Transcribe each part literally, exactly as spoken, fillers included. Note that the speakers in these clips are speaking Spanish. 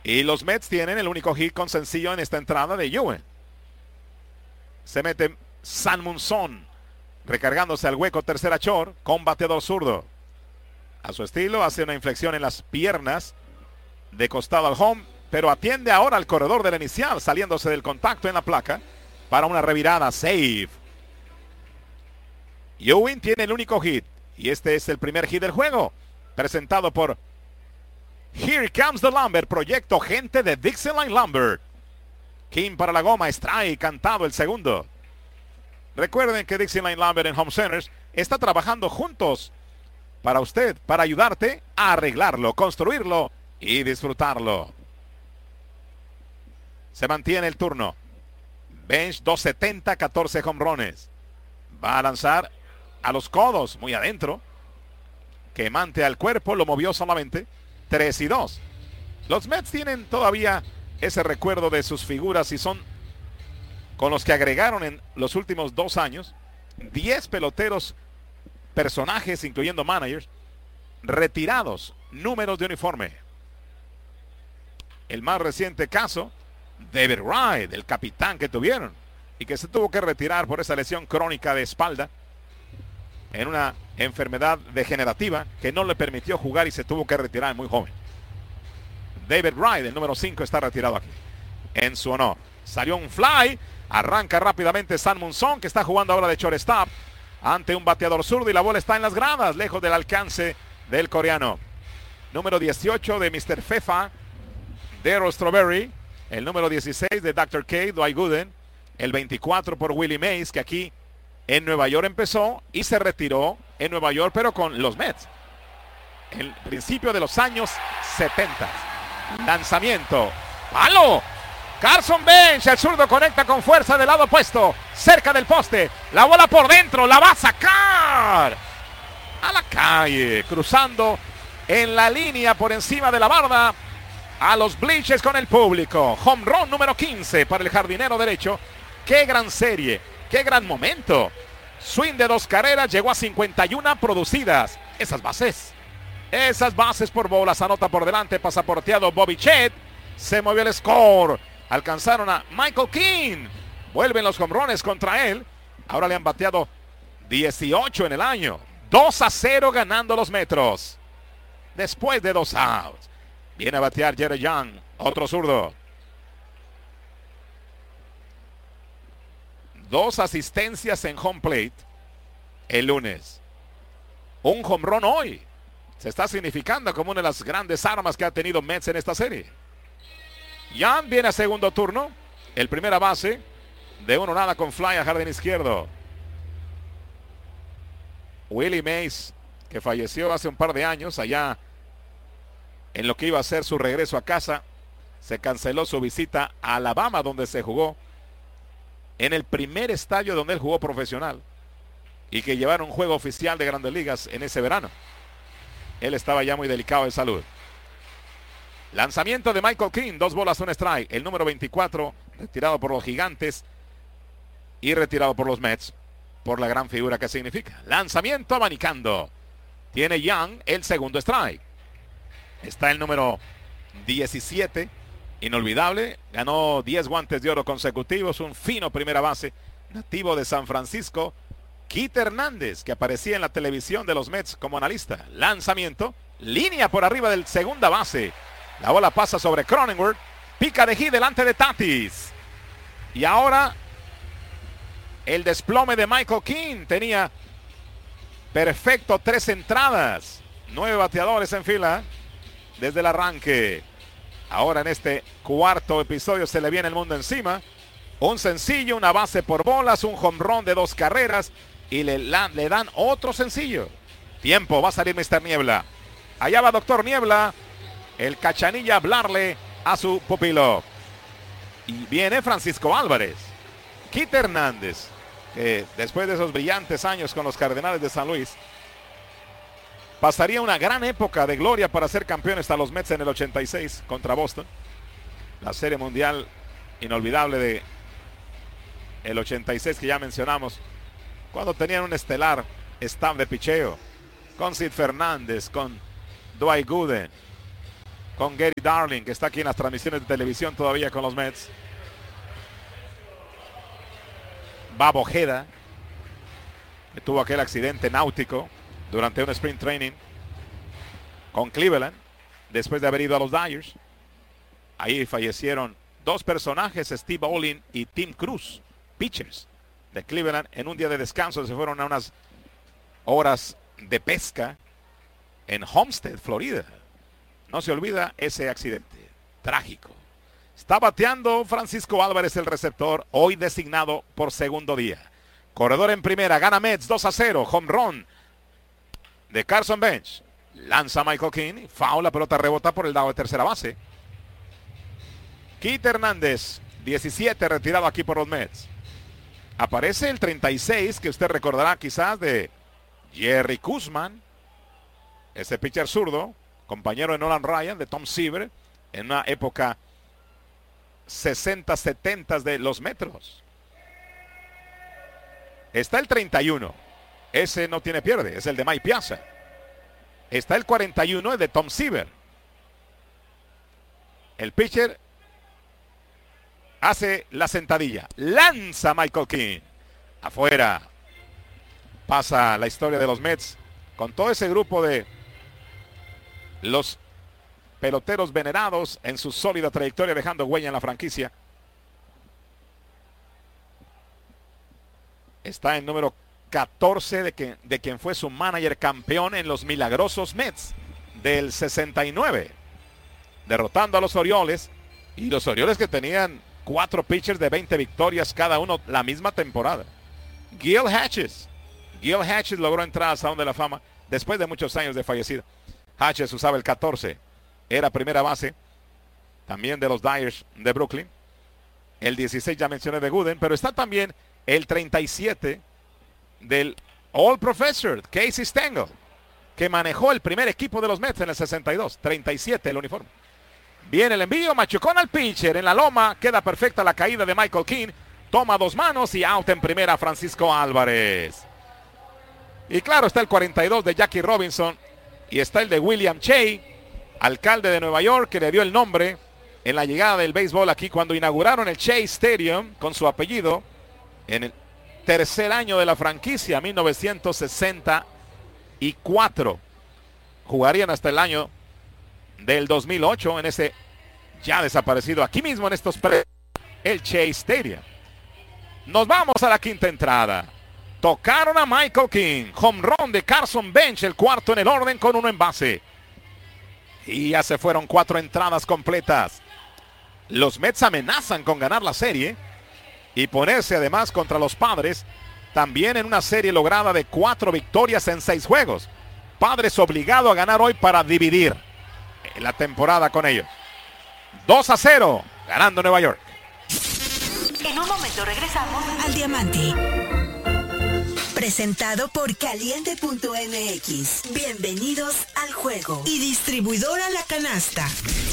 Y los Mets tienen el único hit con sencillo en esta entrada de Ewing. Se mete San Munson, recargándose al hueco tercera short con bateador zurdo. A su estilo hace una inflexión en las piernas de costado al home, pero atiende ahora al corredor de la inicial, saliéndose del contacto en la placa para una revirada. Save. Ewing tiene el único hit y este es el primer hit del juego, presentado por Here Comes the Lumber, proyecto gente de Dixieline Lumber. King para la goma, strike, cantado el segundo. Recuerden que Dixieline Lumber en Home Centers está trabajando juntos para usted, para ayudarte a arreglarlo, construirlo y disfrutarlo. Se mantiene el turno. Bench doscientos setenta, catorce jonrones. Va a lanzar a los codos, muy adentro. Quemante al cuerpo, lo movió solamente. tres y dos. Los Mets tienen todavía ese recuerdo de sus figuras y son con los que agregaron en los últimos dos años diez peloteros, personajes, incluyendo managers, retirados, números de uniforme. El más reciente caso, David Wright, el capitán que tuvieron y que se tuvo que retirar por esa lesión crónica de espalda en una enfermedad degenerativa que no le permitió jugar y se tuvo que retirar muy joven. David Wright, el número cinco, está retirado aquí en su honor. Salió un fly, arranca rápidamente San Munson, que está jugando ahora de shortstop ante un bateador zurdo y la bola está en las gradas, lejos del alcance del coreano. Número dieciocho de mister Fefa, Darryl Strawberry. El número dieciséis de doctor K, Dwight Gooden. El veinticuatro por Willie Mays, que aquí en Nueva York empezó y se retiró en Nueva York, pero con los Mets. El principio de los años setenta. Lanzamiento. ¡Palo! Carson Bench, el zurdo conecta con fuerza del lado opuesto, cerca del poste. La bola por dentro, la va a sacar a la calle, cruzando en la línea por encima de la barda a los bleachers con el público. Home run número quince para el jardinero derecho. ¡Qué gran serie! ¡Qué gran momento! Swing de dos carreras, llegó a cincuenta y una producidas. Esas bases, esas bases por bolas, anota por delante, pasaporteado Bobby Chet. Se movió el score. Alcanzaron a Michael King. Vuelven los jonrones contra él. Ahora le han bateado dieciocho en el año. dos a cero ganando los Metros. Después de dos outs. Viene a batear Jerry Young, otro zurdo. Dos asistencias en home plate el lunes. Un home run hoy. Se está significando como una de las grandes armas que ha tenido Mets en esta serie. Young viene a segundo turno. El primera base de uno nada con fly a jardín izquierdo. Willie Mays, que falleció hace un par de años allá en lo que iba a ser su regreso a casa, se canceló su visita a Alabama, donde se jugó en el primer estadio donde él jugó profesional y que llevaron un juego oficial de Grandes Ligas en ese verano. Él estaba ya muy delicado de salud. Lanzamiento de Michael King, dos bolas, un strike. El número veinticuatro, retirado por los Gigantes y retirado por los Mets, por la gran figura que significa. Lanzamiento abanicando. Tiene Young el segundo strike. Está el número diecisiete, inolvidable. Ganó diez guantes de oro consecutivos, un fino primera base, nativo de San Francisco. Keith Hernández, que aparecía en la televisión de los Mets como analista. Lanzamiento, línea por arriba del segunda base. La bola pasa sobre Cronenworth, pica de hit delante de Tatis. Y ahora el desplome de Michael King. Tenía perfecto tres entradas, nueve bateadores en fila desde el arranque. Ahora en este cuarto episodio se le viene el mundo encima. Un sencillo, una base por bolas, un home run de dos carreras y le, la, le dan otro sencillo. Tiempo, va a salir mister Niebla. Allá va doctor Niebla, el cachanilla, a hablarle a su pupilo. Y viene Francisco Álvarez. Keith Hernández, que después de esos brillantes años con los Cardenales de San Luis, pasaría una gran época de gloria para ser campeones a los Mets en el ochenta y seis contra Boston. La serie mundial inolvidable de el ochenta y seis que ya mencionamos, cuando tenían un estelar staff de picheo, con Sid Fernández, con Dwight Gooden, con Gary Darling, que está aquí en las transmisiones de televisión todavía con los Mets. Bob Ojeda, que tuvo aquel accidente náutico durante un sprint training con Cleveland, después de haber ido a los Dodgers. Ahí fallecieron dos personajes, Steve Olin y Tim Cruz, pitchers de Cleveland. En un día de descanso se fueron a unas horas de pesca en Homestead, Florida. No se olvida ese accidente trágico. Está bateando Francisco Álvarez, el receptor, hoy designado por segundo día. Corredor en primera, gana Mets dos a cero, home run de Carson Bench. Lanza Michael King, foul, la pelota rebota por el lado de tercera base. Keith Hernández, diecisiete, retirado aquí por los Mets. Aparece el treinta y seis, que usted recordará quizás, de Jerry Koosman, ese pitcher zurdo, compañero de Nolan Ryan, de Tom Seaver, en una época sesenta, setenta de los Metros. Está el treinta y uno, ese no tiene pierde, es el de Mike Piazza. Está el cuarenta y uno, el de Tom Seaver. El pitcher hace la sentadilla, lanza Michael King, afuera. Pasa la historia de los Mets con todo ese grupo de los peloteros venerados en su sólida trayectoria, dejando huella en la franquicia. Está en número catorce de, que, de quien fue su manager campeón en los milagrosos Mets del sesenta y nueve, derrotando a los Orioles, y los Orioles que tenían cuatro pitchers de veinte victorias cada uno la misma temporada. Gil Hatches. Gil Hatches logró entrar al Salón de la Fama después de muchos años de fallecido. Hatches usaba el catorce. Era primera base también de los Dyers de Brooklyn. El dieciséis ya mencioné de Gooden, pero está también el treinta y siete del All Professor, Casey Stengel, que manejó el primer equipo de los Mets en el sesenta y dos. treinta y siete el uniforme. Viene el envío, machucón al pitcher en la loma, queda perfecta la caída de Michael King, toma dos manos y out en primera Francisco Álvarez. Y claro, está el cuarenta y dos de Jackie Robinson y está el de William Shea, alcalde de Nueva York, que le dio el nombre en la llegada del béisbol aquí cuando inauguraron el Shea Stadium con su apellido en el tercer año de la franquicia, mil novecientos sesenta y cuatro. Jugarían hasta el año del dos mil ocho en ese ya desaparecido, aquí mismo en estos pre el Shea Stadium. Nos vamos a la quinta entrada. Tocaron a Michael King, home run de Carson Bench, el cuarto en el orden con uno en base. Y ya se fueron cuatro entradas completas. Los Mets amenazan con ganar la serie y ponerse además contra los Padres, también en una serie lograda de cuatro victorias en seis juegos. Padres obligado a ganar hoy para dividir la temporada con ellos. dos a cero, ganando Nueva York. En un momento regresamos al Diamante. Presentado por Caliente punto M X. Bienvenidos al juego. Y distribuidora La Canasta.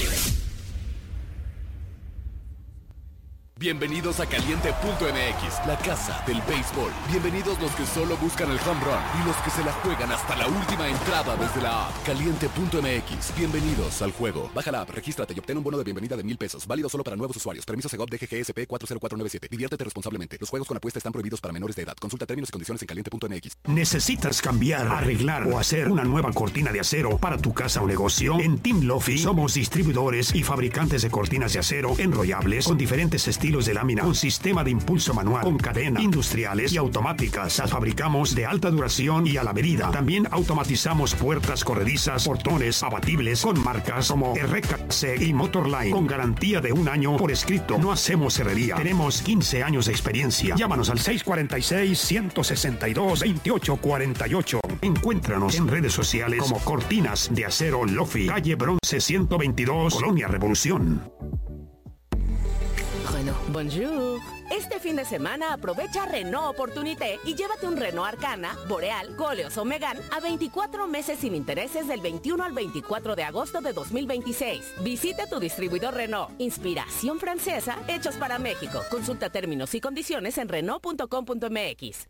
Bienvenidos a Caliente punto M X, la casa del béisbol. Bienvenidos los que solo buscan el home run y los que se la juegan hasta la última entrada desde la app. Caliente punto M X, bienvenidos al juego. Baja la app, regístrate y obtén un bono de bienvenida de mil pesos. Válido solo para nuevos usuarios. Permiso Segov D G G S P cuatro cero cuatro nueve siete. Diviértete responsablemente. Los juegos con apuesta están prohibidos para menores de edad. Consulta términos y condiciones en Caliente punto M X. ¿Necesitas cambiar, arreglar o hacer una nueva cortina de acero para tu casa o negocio? En Team Lofi somos distribuidores y fabricantes de cortinas de acero enrollables con diferentes estilos de lámina, con sistema de impulso manual, con cadena, industriales y automáticas. Las fabricamos de alta duración y a la medida. También automatizamos puertas corredizas, portones abatibles con marcas como R K C y Motorline, con garantía de un año por escrito. No hacemos herrería. Tenemos quince años de experiencia. Llámanos al seis cuatro seis, uno seis dos, dos ocho cuatro ocho. Encuéntranos en redes sociales como Cortinas de Acero Lofi, calle Bronce ciento veintidós, Colonia Revolución. Renault. Bonjour. Este fin de semana aprovecha Renault Opportunité y llévate un Renault Arcana, Boreal, Koleos o Megane a veinticuatro meses sin intereses del veintiuno al veinticuatro de agosto de dos mil veintiséis. Visite tu distribuidor Renault. Inspiración francesa, hechos para México. Consulta términos y condiciones en Renault punto com punto m x.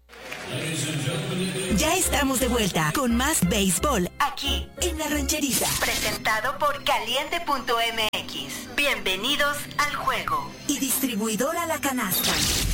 Ya estamos de vuelta con más béisbol aquí en La Rancherita. Presentado por Caliente punto m x. Bienvenidos al juego. Y distribuidora La Canasta.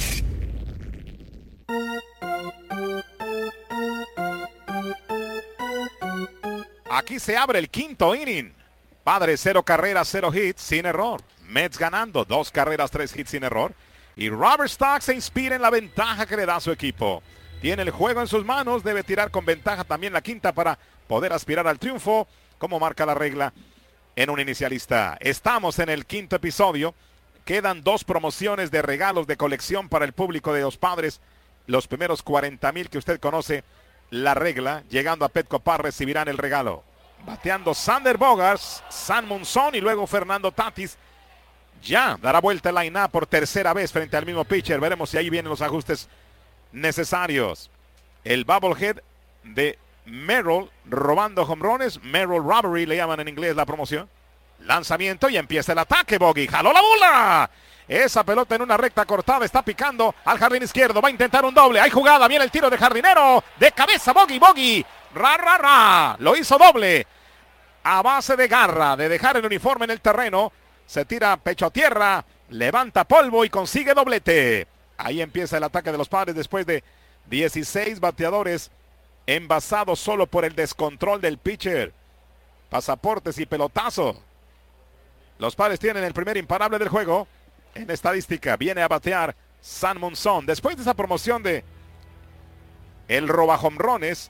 Aquí se abre el quinto inning. Padres cero carreras, cero hits, sin error. Mets ganando, dos carreras, tres hits sin error. Y Robert Stock se inspira en la ventaja que le da a su equipo. Tiene el juego en sus manos, debe tirar con ventaja también la quinta para poder aspirar al triunfo, como marca la regla en un inicialista. Estamos en el quinto episodio. Quedan dos promociones de regalos de colección para el público de los Padres. Los primeros cuarenta mil que usted conoce la regla, llegando a Petco Park, recibirán el regalo. Bateando Sander Bogaerts, San Monzón y luego Fernando Tatis. Ya dará vuelta el line-up por tercera vez frente al mismo pitcher. Veremos si ahí vienen los ajustes necesarios. El bobblehead de Merrill robando jonrones. Merrill Robbery le llaman en inglés la promoción. Lanzamiento y empieza el ataque. Bogey jaló la bola. Esa pelota en una recta cortada está picando al jardín izquierdo. Va a intentar un doble. Hay jugada. Viene el tiro de jardinero. De cabeza Bogey. Bogey. Ra, ra, ra. Lo hizo doble. A base de garra. De dejar el uniforme en el terreno. Se tira pecho a tierra. Levanta polvo y consigue doblete. Ahí empieza el ataque de los Padres después de dieciséis bateadores envasados solo por el descontrol del pitcher. Pasaportes y pelotazo. Los Padres tienen el primer imparable del juego. En estadística viene a batear San Monzón. Después de esa promoción de el robajomrones,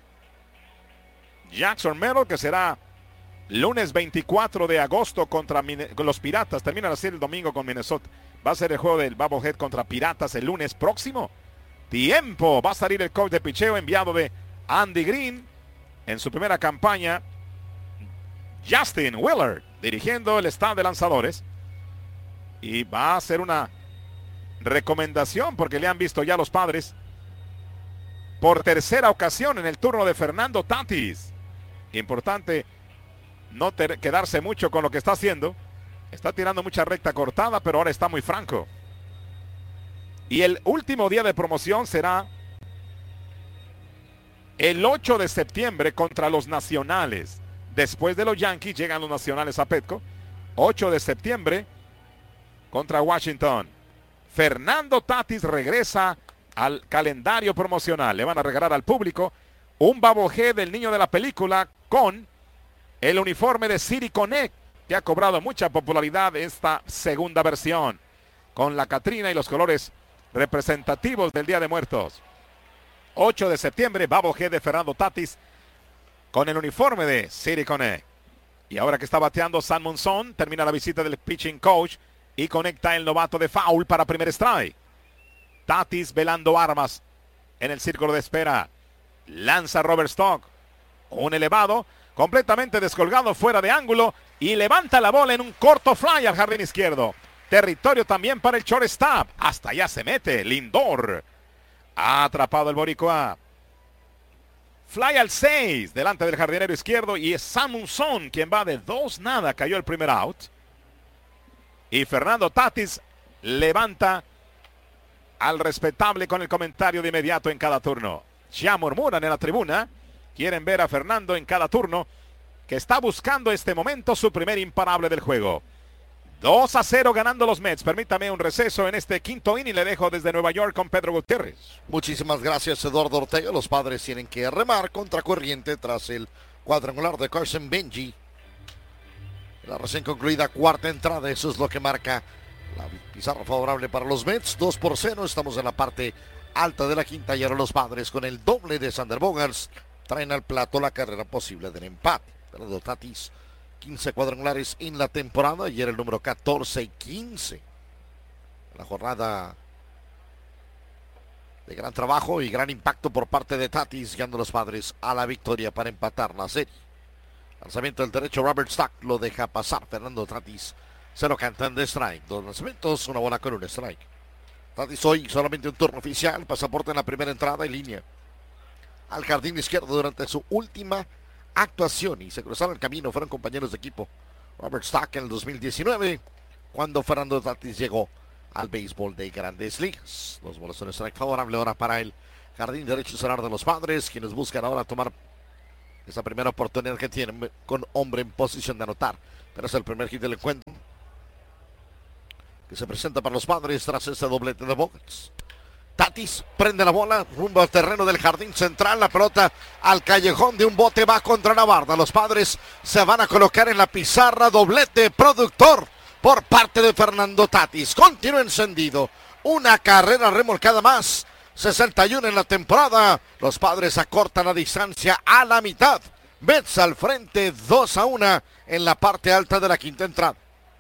Jackson Merrill, que será lunes veinticuatro de agosto contra los Piratas. Termina la serie el domingo con Minnesota. Va a ser el juego del bobblehead contra Piratas el lunes próximo. Tiempo. Va a salir el coach de picheo enviado de Andy Green en su primera campaña. Justin Willard dirigiendo el staff de lanzadores. Y va a ser una recomendación porque le han visto ya los Padres por tercera ocasión en el turno de Fernando Tatis. Importante no quedarse mucho con lo que está haciendo. Está tirando mucha recta cortada, pero ahora está muy franco. Y el último día de promoción será el ocho de septiembre contra los Nacionales. Después de los Yankees llegan los Nacionales a Petco. ocho de septiembre contra Washington. Fernando Tatis regresa al calendario promocional. Le van a regalar al público un bobblehead del niño de la película con el uniforme de City Connect, que ha cobrado mucha popularidad esta segunda versión, con la Catrina y los colores representativos del Día de Muertos. ocho de septiembre, bobblehead de Fernando Tatis con el uniforme de City Connect. Y ahora que está bateando San Monzón, termina la visita del pitching coach y conecta el novato de foul para primer strike. Tatis velando armas en el círculo de espera. Lanza Robert Stock. Un elevado, completamente descolgado fuera de ángulo y levanta la bola en un corto fly al jardín izquierdo. Territorio también para el shortstop. Hasta allá se mete Lindor. Ha atrapado el boricua. Fly al seis delante del jardinero izquierdo y es San Monzón quien va de dos nada. Cayó el primer out. Y Fernando Tatis levanta al respetable con el comentario de inmediato en cada turno. Ya murmuran en la tribuna. Quieren ver a Fernando en cada turno, que está buscando este momento su primer imparable del juego. dos a cero ganando los Mets. Permítame un receso en este quinto inning. Le dejo desde Nueva York con Pedro Gutiérrez. Muchísimas gracias, Eduardo Ortega. Los Padres tienen que remar contra corriente tras el cuadrangular de Carson Benji. La recién concluida cuarta entrada, eso es lo que marca la pizarra favorable para los Mets. dos por cero, estamos en la parte alta de la quinta y ahora los Padres con el doble de Sander Bogaerts traen al plato la carrera posible del empate. Fernando Tatis, quince cuadrangulares en la temporada y era el número catorce y quince. La jornada de gran trabajo y gran impacto por parte de Tatis, guiando a los Padres a la victoria para empatar la serie. Lanzamiento del derecho, Robert Stock lo deja pasar. Fernando Tatis Se lo cantan de strike. Dos lanzamientos, una bola con un strike. Tatis hoy solamente un turno oficial. Pasaporte en la primera entrada y línea al jardín izquierdo durante su última actuación. Y se cruzaron el camino. Fueron compañeros de equipo. Robert Stock en el dos mil diecinueve. Cuando Fernando Tatis llegó al béisbol de Grandes Ligas. Dos bolas son strike favorable ahora para el jardín derecho solar de los Padres, quienes buscan ahora tomar esa primera oportunidad que tienen con hombre en posición de anotar. Pero es el primer hit del encuentro que se presenta para los Padres tras ese doblete de Bogaerts. Tatis prende la bola rumbo al terreno del jardín central. La pelota al callejón de un bote va contra la barda. Los Padres se van a colocar en la pizarra. Doblete productor por parte de Fernando Tatis. Continúa encendido. Una carrera remolcada más. sesenta y uno en la temporada. Los Padres acortan la distancia a la mitad. Mets al frente dos a uno en la parte alta de la quinta entrada.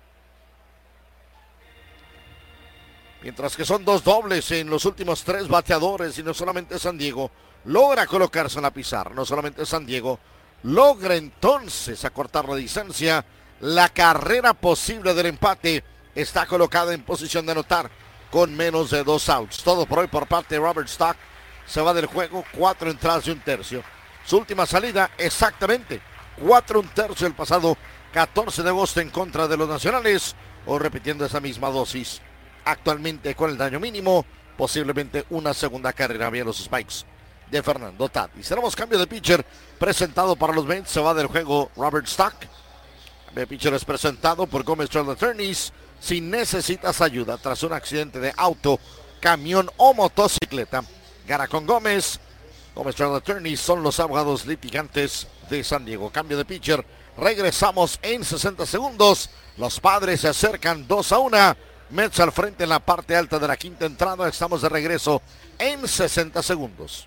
Mientras que son dos dobles en los últimos tres bateadores y no solamente San Diego logra colocarse en la pizarra, no solamente San Diego logra entonces acortar la distancia. La carrera posible del empate está colocada en posición de anotar con menos de dos outs. Todo por hoy por parte de Robert Stock. Se va del juego cuatro entradas y un tercio. Su última salida exactamente cuatro un tercio el pasado catorce de agosto en contra de los Nacionales. O repitiendo esa misma dosis actualmente con el daño mínimo, posiblemente una segunda carrera vía los Spikes de Fernando Tatis. Tenemos cambio de pitcher presentado para los Mets. Se va del juego Robert Stock. El pitcher es presentado por Gómez Trail Attorneys. Si necesitas ayuda tras un accidente de auto, camión o motocicleta, gana con Gómez. Gómez Trail Attorneys son los abogados litigantes de San Diego. Cambio de pitcher. Regresamos en sesenta segundos. Los Padres se acercan dos a uno. Mets al frente en la parte alta de la quinta entrada. Estamos de regreso en sesenta segundos.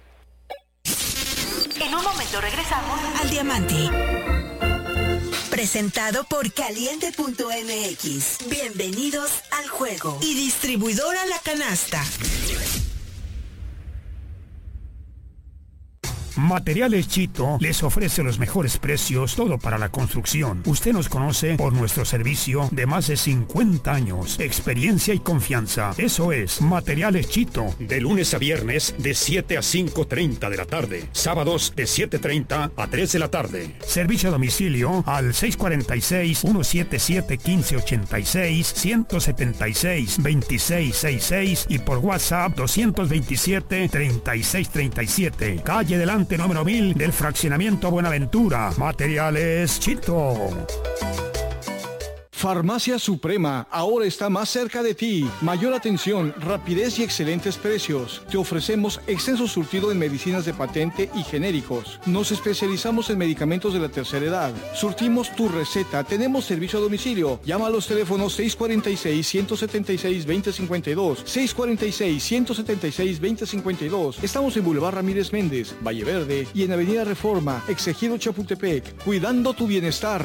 En un momento regresamos al Diamante. Presentado por Caliente punto M X. Bienvenidos al juego. Y distribuidora La Canasta. Materiales Chito les ofrece los mejores precios, todo para la construcción. Usted nos conoce por nuestro servicio de más de cincuenta años, experiencia y confianza. Eso es Materiales Chito. De lunes a viernes de siete a cinco treinta de la tarde. Sábados de siete treinta a tres de la tarde. Servicio a domicilio al seis cuatro seis, uno siete siete, uno cinco ocho seis, uno siete seis, dos seis seis seis y por WhatsApp dos dos siete, tres seis tres siete. Calle Delante número mil del fraccionamiento Buenaventura. Materiales Chito. Farmacia Suprema, ahora está más cerca de ti. Mayor atención, rapidez y excelentes precios. Te ofrecemos extenso surtido en medicinas de patente y genéricos. Nos especializamos en medicamentos de la tercera edad. Surtimos tu receta. Tenemos servicio a domicilio. Llama a los teléfonos seis cuatro seis, uno siete seis, dos cero cinco dos, seis cuatro seis, uno siete seis, dos cero cinco dos. Estamos en Boulevard Ramírez Méndez, Valle Verde y en Avenida Reforma, Exegido Chapultepec. Cuidando tu bienestar.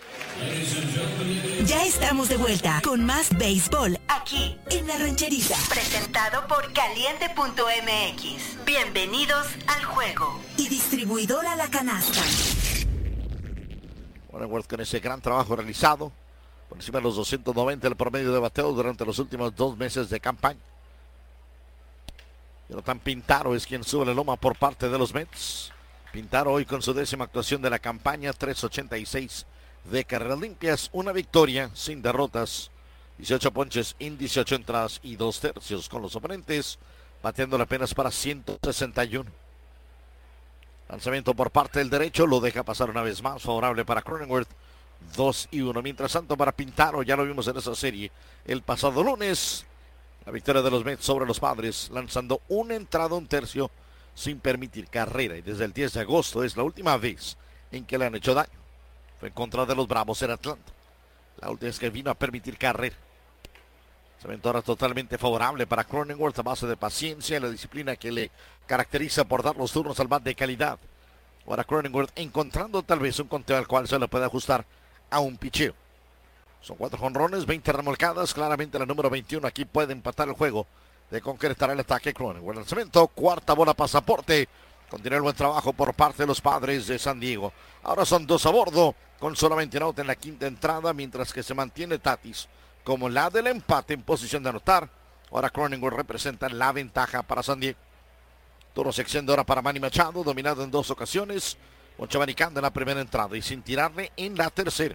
Ya estamos de vuelta con más béisbol aquí en La Rancherita. Presentado por Caliente punto M X. Bienvenidos al juego. Y distribuidora La Canasta. Cronenworth con ese gran trabajo realizado. Por encima de los doscientos noventa el promedio de bateo durante los últimos dos meses de campaña. Jonathan Pintaro es quien sube la loma por parte de los Mets. Pintaro hoy con su décima actuación de la campaña, tres ochenta y seis de carreras limpias, una victoria sin derrotas, dieciocho ponches en dieciocho entradas y dos tercios con los oponentes, bateándole apenas para ciento sesenta y uno. Lanzamiento por parte del derecho, lo deja pasar una vez más, favorable para Cronenworth, dos y uno. Mientras tanto para Pintaro, ya lo vimos en esa serie el pasado lunes, la victoria de los Mets sobre los Padres, lanzando una entrada, un tercio, sin permitir carrera, y desde el diez de agosto es la última vez en que le han hecho daño. Fue en contra de los Bravos en Atlanta. La última vez que vino a permitir carrera. Se ve ahora totalmente favorable para Cronenworth a base de paciencia y la disciplina que le caracteriza por dar los turnos al bat de calidad. Ahora Cronenworth encontrando tal vez un conteo al cual se le puede ajustar a un picheo. Son cuatro jonrones, veinte remolcadas. Claramente la número veintiuno aquí puede empatar el juego de concretar el ataque Cronenworth. Lanzamiento, cuarta bola, pasaporte. Continúa el buen trabajo por parte de los Padres de San Diego. Ahora son dos a bordo, con solamente un out en la quinta entrada, mientras que se mantiene Tatis como la del empate en posición de anotar. Ahora Cronenworth representa la ventaja para San Diego. Turno se extiende ahora para Manny Machado, dominado en dos ocasiones. Poncho abanicando en la primera entrada y sin tirarle en la tercera.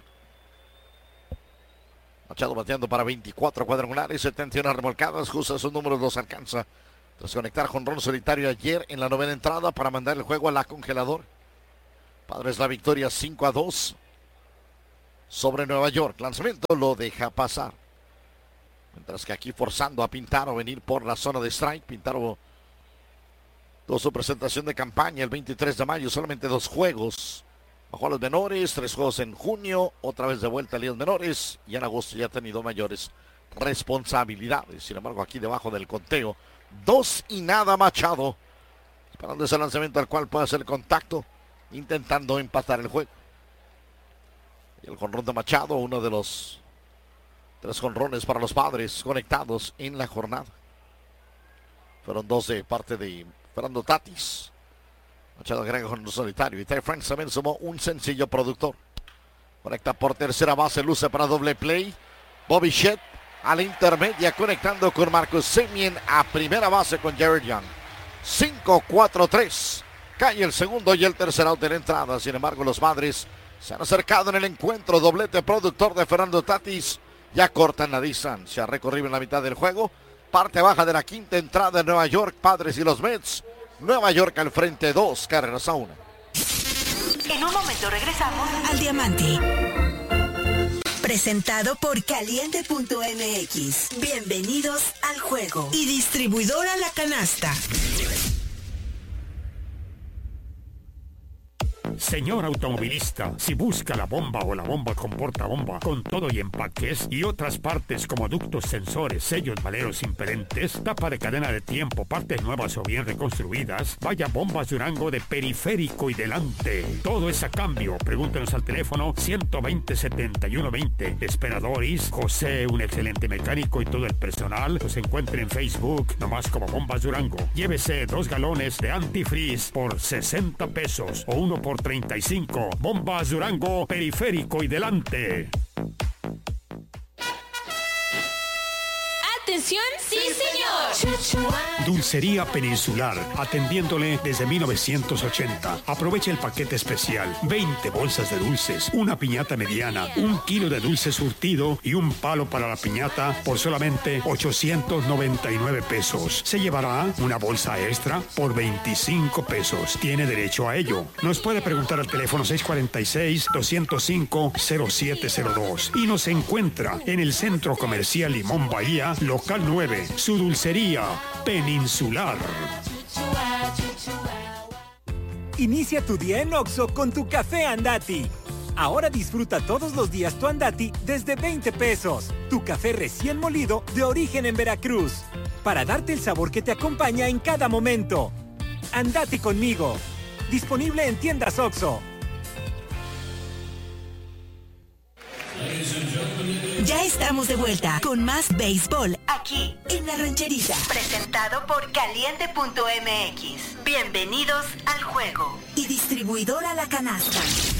Machado bateando para veinticuatro cuadrangulares, setenta y una remolcadas, justo esos números los alcanza. Tras conectar jonrón solitario ayer en la novena entrada para mandar el juego a la congelador. Padres la victoria cinco a dos sobre Nueva York. Lanzamiento lo deja pasar. Mientras que aquí forzando a Pintaro venir por la zona de strike. Pintaro tuvo su presentación de campaña el veintitrés de mayo, solamente dos juegos. Bajó a los menores, tres juegos en junio, otra vez de vuelta a ligas menores. Y en agosto ya ha tenido mayores responsabilidades. Sin embargo, aquí debajo del conteo, dos y nada Machado. Esperando ese lanzamiento al cual puede hacer contacto, intentando empatar el juego. Y el jonrón de Machado, uno de los tres jonrones para los Padres conectados en la jornada. Fueron dos de parte de Fernando Tatis. Machado agrega con un solitario. Y Ty Franks también sumó un sencillo productor. Conecta por tercera base, luce para doble play. Bobby Shedd a la intermedia, conectando con Marcus Semien a primera base con Jared Young. cinco cuatro tres. Cae el segundo y el tercer out de la entrada. Sin embargo, los Padres se han acercado en el encuentro. Doblete productor de Fernando Tatis. Ya cortan la distancia. Recorrido en la mitad del juego. Parte baja de la quinta entrada en Nueva York. Padres y los Mets. Nueva York al frente, dos carreras a una. En un momento regresamos al Diamante. Presentado por Caliente punto M X. Bienvenidos al juego. Y distribuidora La Canasta. Señor automovilista, si busca la bomba o la bomba con portabomba, con todo y empaques y otras partes como ductos, sensores, sellos, valeros impedentes, tapa de cadena de tiempo, partes nuevas o bien reconstruidas, vaya Bombas Durango de periférico y delante. Todo es a cambio. Pregúntenos al teléfono ciento veinte, setenta y uno veinte. Esperadores, José, un excelente mecánico y todo el personal los encuentren en Facebook, nomás como Bombas Durango. Llévese dos galones de antifreeze por sesenta pesos o uno por treinta y cinco. Bombas Durango, periférico y delante. ¿Atención? ¡Sí, señor! Dulcería Peninsular, atendiéndole desde mil novecientos ochenta. Aproveche el paquete especial. veinte bolsas de dulces, una piñata mediana, un kilo de dulce surtido y un palo para la piñata por solamente ochocientos noventa y nueve pesos. Se llevará una bolsa extra por veinticinco pesos. Tiene derecho a ello. Nos puede preguntar al teléfono seis cuatro seis, dos cero cinco, cero siete cero dos y nos encuentra en el Centro Comercial Limón Bahía, local nueve, su dulcería Peninsular. Inicia tu día en Oxxo con tu café Andati. Ahora disfruta todos los días tu Andati desde veinte pesos. Tu café recién molido de origen en Veracruz. Para darte el sabor que te acompaña en cada momento. Andati conmigo. Disponible en tiendas Oxxo. Ya estamos de vuelta con más béisbol aquí en La Rancherita. Presentado por Caliente punto M X. Bienvenidos al juego. Y distribuidora La Canasta.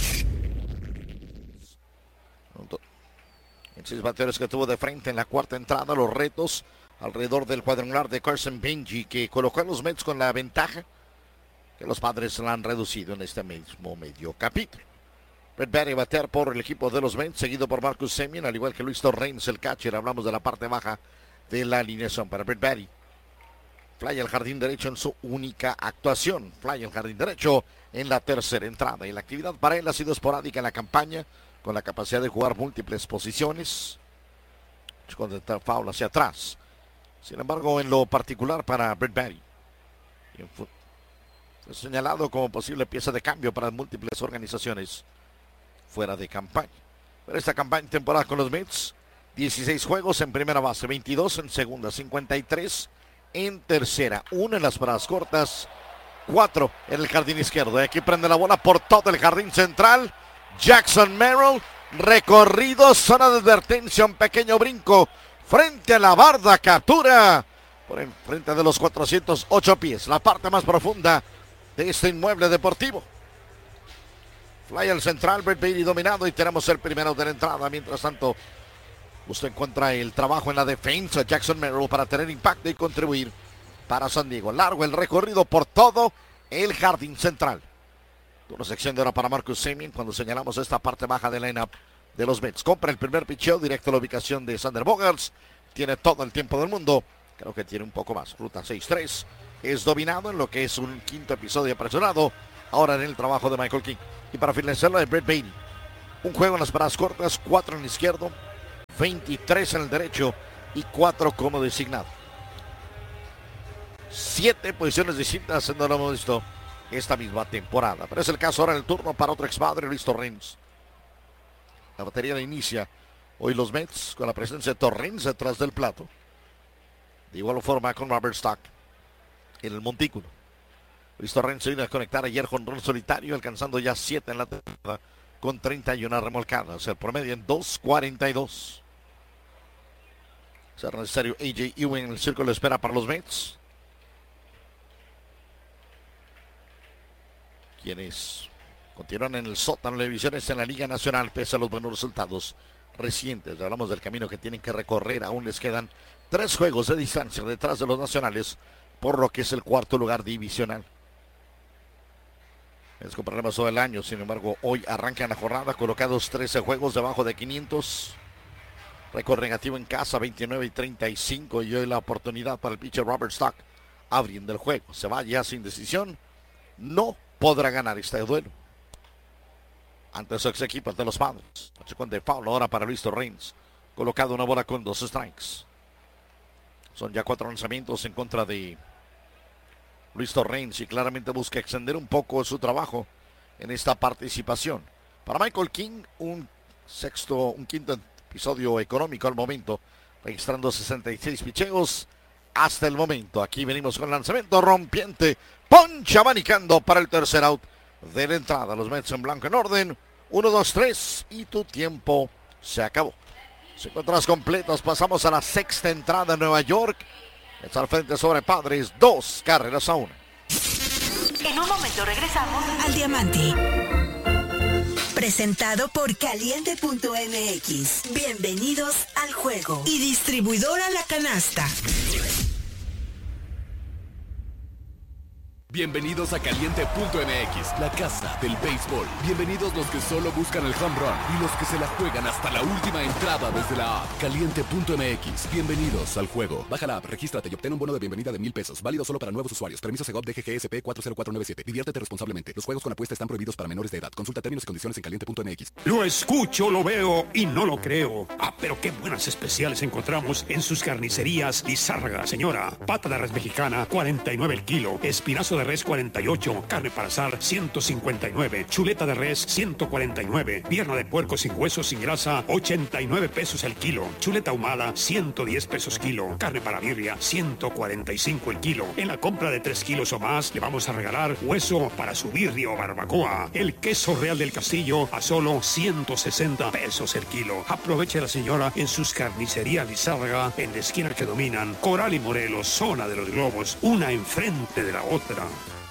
En seis bateadores que tuvo de frente en la cuarta entrada, los retos alrededor del cuadrangular de Carson Benji, que colocó a los Mets con la ventaja que los Padres la han reducido en este mismo medio capítulo. Brett Baty batear por el equipo de los Mets, seguido por Marcus Semien, al igual que Luis Torrens, el catcher. Hablamos de la parte baja de la alineación para Brett Baty. Fly al jardín derecho en su única actuación. Fly al jardín derecho en la tercera entrada. Y la actividad para él ha sido esporádica en la campaña, con la capacidad de jugar múltiples posiciones. Con foul hacia atrás. Sin embargo, en lo particular para Brett Baty, fue señalado como posible pieza de cambio para múltiples organizaciones fuera de campaña. Pero esta campaña temporada con los Mets, dieciséis juegos en primera base, veintidós en segunda, cincuenta y tres en tercera, uno en las paradas cortas, cuatro en el jardín izquierdo. Y aquí prende la bola por todo el jardín central. Jackson Merrill, recorrido, zona de advertencia, un pequeño brinco frente a la barda, captura por enfrente de los cuatrocientos ocho pies, la parte más profunda de este inmueble deportivo. Fly al central, Brett Baty dominado y tenemos el primero de la entrada. Mientras tanto, usted encuentra el trabajo en la defensa. Jackson Merrill para tener impacto y contribuir para San Diego. Largo el recorrido por todo el jardín central. Una sección de ahora para Marcus Semien cuando señalamos esta parte baja del line-up de los Mets. Compra el primer picheo directo a la ubicación de Sander Bogaerts. Tiene todo el tiempo del mundo. Creo que tiene un poco más. Ruta seis tres. Es dominado en lo que es un quinto episodio apresurado. Ahora en el trabajo de Michael King. Y para finalizarlo de Brett Baty. Un juego en las paradas cortas. Cuatro en el izquierdo. veintitrés en el derecho. Y cuatro como designado. Siete posiciones distintas. No lo hemos visto esta misma temporada. Pero es el caso ahora en el turno para otro expadre, Luis Torrens. La batería inicia hoy los Mets con la presencia de Torrens detrás del plato. De igual forma con Robert Stock en el montículo. Luis Torrens se vino a conectar ayer con rol solitario, alcanzando ya siete en la temporada con treinta y una remolcadas. El promedio en dos cuarenta y dos. Será necesario A J Ewing en el círculo de espera para los Mets. Quienes continúan en el sótano de divisiones en la Liga Nacional pese a los buenos resultados recientes. Hablamos del camino que tienen que recorrer. Aún les quedan tres juegos de distancia detrás de los nacionales por lo que es el cuarto lugar divisional. Es con problemas todo el año, sin embargo, hoy arrancan la jornada colocados trece juegos debajo de quinientos. Récord negativo en casa, veintinueve y treinta y cinco. Y hoy la oportunidad para el pitcher Robert Stock abriendo el juego. Se va ya sin decisión. No podrá ganar este duelo ante su ex equipo de los Padres. Con de foul ahora para Luis Torrens. Colocado una bola con dos strikes. Son ya cuatro lanzamientos en contra de Luis Torrens y claramente busca extender un poco su trabajo en esta participación. Para Michael King, un sexto, un quinto episodio económico al momento, registrando sesenta y seis picheos hasta el momento. Aquí venimos con lanzamiento rompiente, poncha abanicando para el tercer out de la entrada. Los Mets en blanco en orden, uno, dos, tres y tu tiempo se acabó. Cinco entradas completas, pasamos a la sexta entrada en Nueva York. Está al frente sobre Padres, dos carreras a una. En un momento regresamos al Diamante. Presentado por Caliente punto M X. Bienvenidos al juego. Y distribuidora La Canasta. Bienvenidos a Caliente punto M X, la casa del béisbol. Bienvenidos los que solo buscan el home run y los que se la juegan hasta la última entrada desde la app. Caliente punto M X, bienvenidos al juego. Baja la app, regístrate y obtén un bono de bienvenida de mil pesos. Válido solo para nuevos usuarios. Permiso Segov D G G S P cuatro cero cuatro nueve siete. Diviértete responsablemente. Los juegos con apuesta están prohibidos para menores de edad. Consulta términos y condiciones en Caliente punto M X. Lo escucho, lo veo y no lo creo. Ah, pero qué buenas especiales encontramos en sus carnicerías Lizárraga. Señora, pata de res mexicana, cuarenta y nueve el kilo. Espinazo de res, cuarenta y ocho. Carne para asar, ciento cincuenta y nueve. Chuleta de res, ciento cuarenta y nueve. Pierna de puerco sin hueso, sin grasa, ochenta y nueve pesos el kilo. Chuleta ahumada, ciento diez pesos kilo. Carne para birria, ciento cuarenta y cinco el kilo. En la compra de tres kilos o más, le vamos a regalar hueso para su birria o barbacoa. El queso Real del Castillo a solo ciento sesenta pesos el kilo. Aproveche la señora en sus carnicerías Lizárraga, en la esquina que dominan Coral y Morelos, zona de los globos, una enfrente de la otra.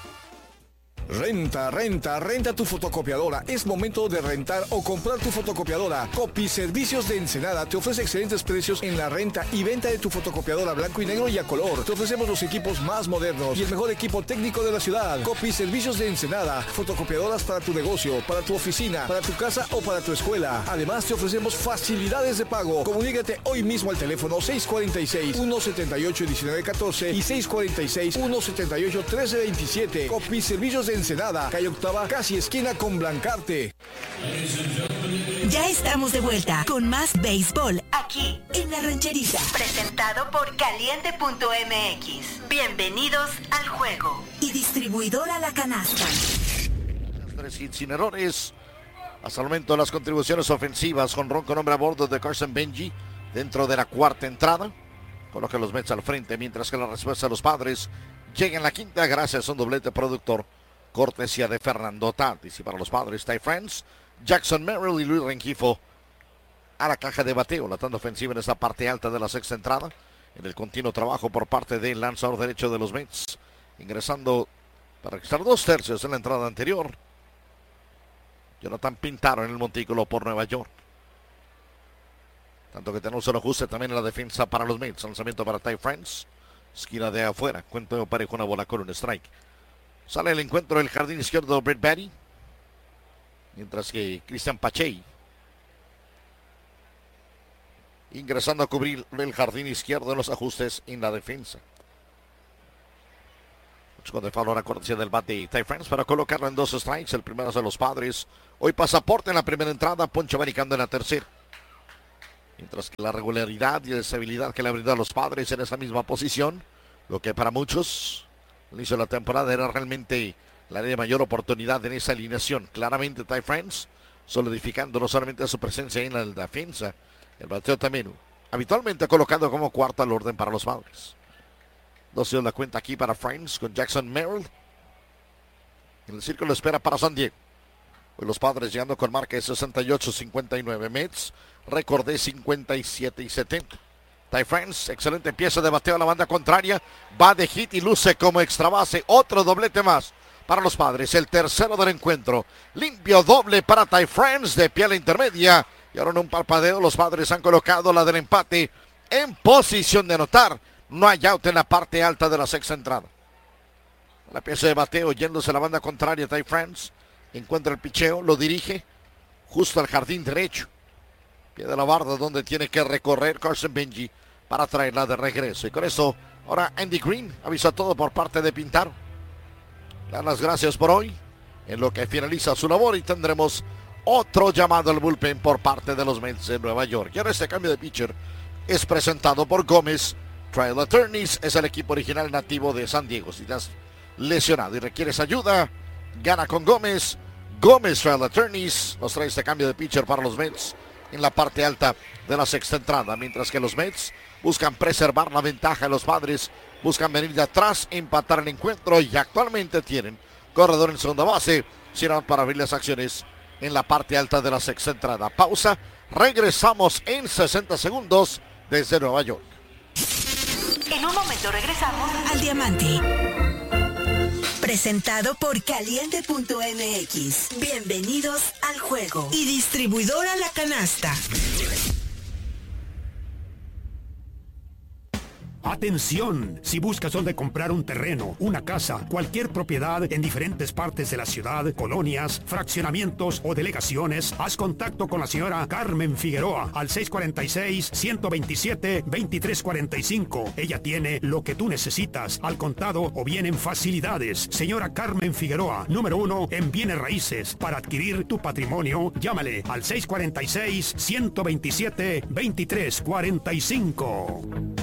Renta, renta, renta tu fotocopiadora. Es momento de rentar o comprar tu fotocopiadora. Copy Servicios de Ensenada te ofrece excelentes precios en la renta y venta de tu fotocopiadora blanco y negro y a color. Te ofrecemos los equipos más modernos y el mejor equipo técnico de la ciudad. Copy Servicios de Ensenada. Fotocopiadoras para tu negocio, para tu oficina, para tu casa o para tu escuela. Además te ofrecemos facilidades de pago. Comunícate hoy mismo al teléfono seis cuatro seis, uno siete ocho, uno nueve uno cuatro y seis cuatro seis, uno siete ocho, uno tres dos siete. Copy Servicios de Ensenada, calle Octava, casi esquina con Blancarte. Ya estamos de vuelta con más béisbol aquí en La Rancherita. Presentado por Caliente punto M X. Bienvenidos al juego. Y distribuidora La Canasta. Tres hits sin errores. Hasta el momento las contribuciones ofensivas con ron con hombre a bordo de Carson Benji dentro de la cuarta entrada. Coloca los Mets al frente mientras que la respuesta de los Padres llega en la quinta gracias a un doblete productor. Cortesía de Fernando Tatis. Y para los Padres, Ty France, Jackson Merrill y Luis Rengifo a la caja de bateo. La tanda ofensiva en esta parte alta de la sexta entrada. En el continuo trabajo por parte del lanzador derecho de los Mets. Ingresando para registrar dos tercios en la entrada anterior. Jonathan Pintaro en el montículo por Nueva York. Tanto que tenemos un ajuste también en la defensa para los Mets. Lanzamiento para Ty France. Esquina de afuera. Cuento parejo, una bola con un strike. Sale el encuentro del jardín izquierdo Brett Baty. Mientras que Cristian Pache ingresando a cubrir el jardín izquierdo en los ajustes en la defensa. Con de favor a cortesía del bat de Ty France para colocarlo en dos strikes. El primero es de los Padres. Hoy pasaporte en la primera entrada, Poncho Baricando en la tercera. Mientras que la regularidad y la estabilidad que le ha brindado a los Padres en esa misma posición, lo que para muchos al inicio de la temporada era realmente la de mayor oportunidad en esa alineación. Claramente Ty France solidificando no solamente su presencia en la defensa, el bateo también habitualmente colocado como cuarto al orden para los Padres. dos la cuenta aquí para France con Jackson Merrill. En el círculo de espera para San Diego. Hoy los Padres llegando con marca de sesenta y ocho cincuenta y nueve. Mets récord de cincuenta y siete y setenta. Ty France, excelente pieza de bateo a la banda contraria. Va de hit y luce como extra base. Otro doblete más para los Padres. El tercero del encuentro. Limpio doble para Ty France de pie a la intermedia. Y ahora en un parpadeo los Padres han colocado la del empate en posición de anotar. No hay out en la parte alta de la sexta entrada. La pieza de bateo yéndose a la banda contraria. Ty France encuentra el picheo, lo dirige justo al jardín derecho. Pie de la barda donde tiene que recorrer Carson Benji para traerla de regreso. Y con eso, ahora Andy Green avisa todo por parte de Pintaro. Le dan las gracias por hoy, en lo que finaliza su labor, y tendremos otro llamado al bullpen por parte de los Mets de Nueva York. Y ahora este cambio de pitcher es presentado por Gómez Trial Attorneys. Es el equipo original nativo de San Diego. Si estás lesionado y requieres ayuda, gana con Gómez. Gómez Trial Attorneys nos trae este cambio de pitcher para los Mets en la parte alta de la sexta entrada, mientras que los Mets buscan preservar la ventaja de los Padres, buscan venir de atrás, empatar el encuentro, y actualmente tienen corredor en segunda base, sino para abrir las acciones en la parte alta de la sexta entrada. Pausa, regresamos en sesenta segundos desde Nueva York. En un momento regresamos al Diamante. Presentado por Caliente punto M X. Bienvenidos al juego. Y distribuidora La Canasta. Atención, si buscas dónde comprar un terreno, una casa, cualquier propiedad en diferentes partes de la ciudad, colonias, fraccionamientos o delegaciones, haz contacto con la señora Carmen Figueroa al seis cuatro seis, uno dos siete, dos tres cuatro cinco. Ella tiene lo que tú necesitas al contado o bien en facilidades. Señora Carmen Figueroa, número uno en bienes raíces. Para adquirir tu patrimonio, llámale al seis cuatro seis, uno dos siete, dos tres cuatro cinco.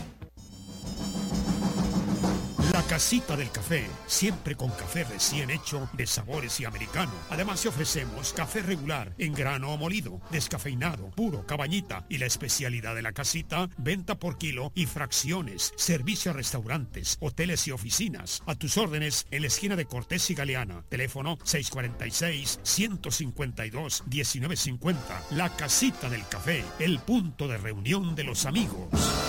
La Casita del Café, siempre con café recién hecho de sabores y americano. Además te ofrecemos café regular, en grano o molido, descafeinado, puro, cabañita, y la especialidad de la casita, venta por kilo y fracciones, servicio a restaurantes, hoteles y oficinas. A tus órdenes en la esquina de Cortés y Galeana. Teléfono seis cuatro seis, uno cinco dos, uno nueve cinco cero. La Casita del Café, el punto de reunión de los amigos.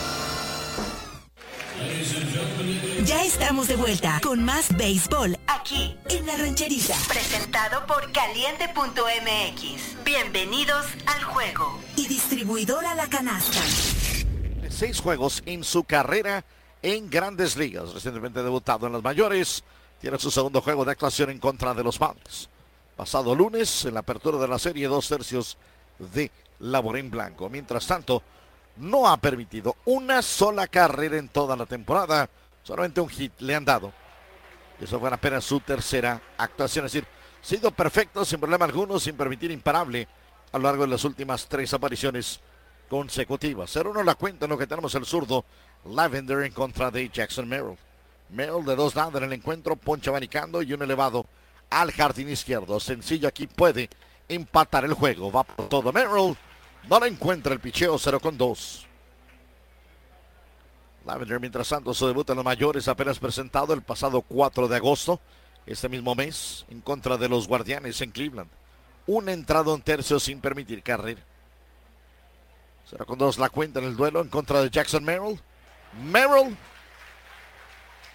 Ya estamos de vuelta con más béisbol aquí en La Rancherita. Presentado por Caliente punto M X. Bienvenidos al juego. Y distribuidora La Canasta. Seis juegos en su carrera en Grandes Ligas. Recientemente debutado en las mayores. Tiene su segundo juego de actuación en contra de los Padres. Pasado lunes, en la apertura de la serie, dos tercios de labor en blanco. Mientras tanto, no ha permitido una sola carrera en toda la temporada. Solamente un hit le han dado. Eso fue apenas su tercera actuación. Es decir, ha sido perfecto, sin problema alguno, sin permitir imparable a lo largo de las últimas tres apariciones consecutivas. cero uno la cuenta en lo que tenemos el zurdo Lavender en contra de Jackson Merrill. Merrill de dos nada en el encuentro, poncha abanicando y un elevado al jardín izquierdo. Sencillo, aquí puede empatar el juego. Va por todo Merrill. No lo encuentra el picheo, cero con dos. Lavender, mientras tanto, su debut en los mayores, apenas presentado el pasado cuatro de agosto, este mismo mes, en contra de los Guardianes en Cleveland. Un entrado en tercio sin permitir carrera. cero con dos la cuenta en el duelo en contra de Jackson Merrill. Merrill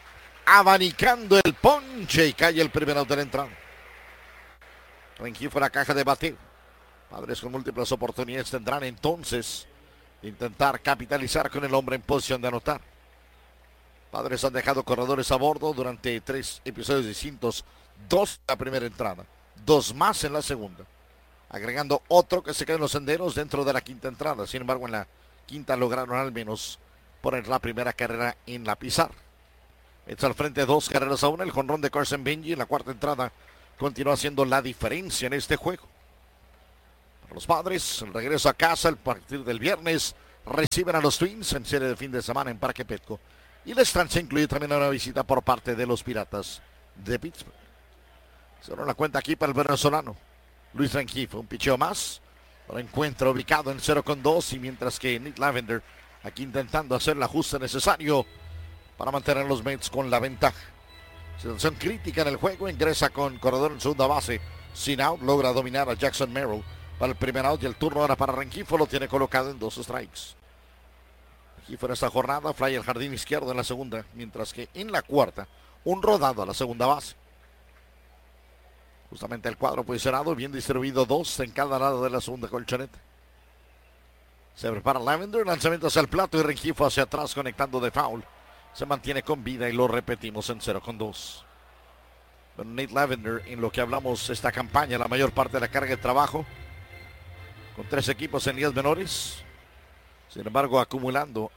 abanicando el ponche y cae el primer out de la entrada. Rengifo en la caja de batir. Padres con múltiples oportunidades tendrán entonces de intentar capitalizar con el hombre en posición de anotar. Padres han dejado corredores a bordo durante tres episodios distintos. Dos en la primera entrada, dos más en la segunda. Agregando otro que se queda en los senderos dentro de la quinta entrada. Sin embargo, en la quinta lograron al menos poner la primera carrera en la pizarra. Está al frente dos carreras a una. El jonrón de Carson Benji en la cuarta entrada continúa haciendo la diferencia en este juego. Para los Padres, el regreso a casa el partir del viernes. Reciben a los Twins en serie de fin de semana en Parque Petco. Y la estancia incluye también una visita por parte de los Piratas de Pittsburgh. Se da la cuenta aquí para el venezolano Luis Rengifo. Un picheo más. Lo encuentra ubicado en cero con dos. Y mientras que Nate Lavender aquí intentando hacer el ajuste necesario para mantener a los Mets con la ventaja. Situación crítica en el juego. Ingresa con corredor en segunda base. Sin out. Logra dominar a Jackson Merrill para el primer out. Y el turno ahora para Rengifo. Lo tiene colocado en dos strikes. Rengifo en esta jornada. Fly al jardín izquierdo en la segunda. Mientras que en la cuarta. Un rodado a la segunda base. Justamente el cuadro posicionado. Bien distribuido. Dos en cada lado de la segunda colchoneta. Se prepara Lavender. Lanzamiento hacia el plato. Y Rengifo hacia atrás conectando de foul. Se mantiene con vida y lo repetimos en cero con dos. Bueno, Nate Lavender, en lo que hablamos esta campaña, la mayor parte de la carga de trabajo, con tres equipos en ligas menores. Sin embargo, acumulando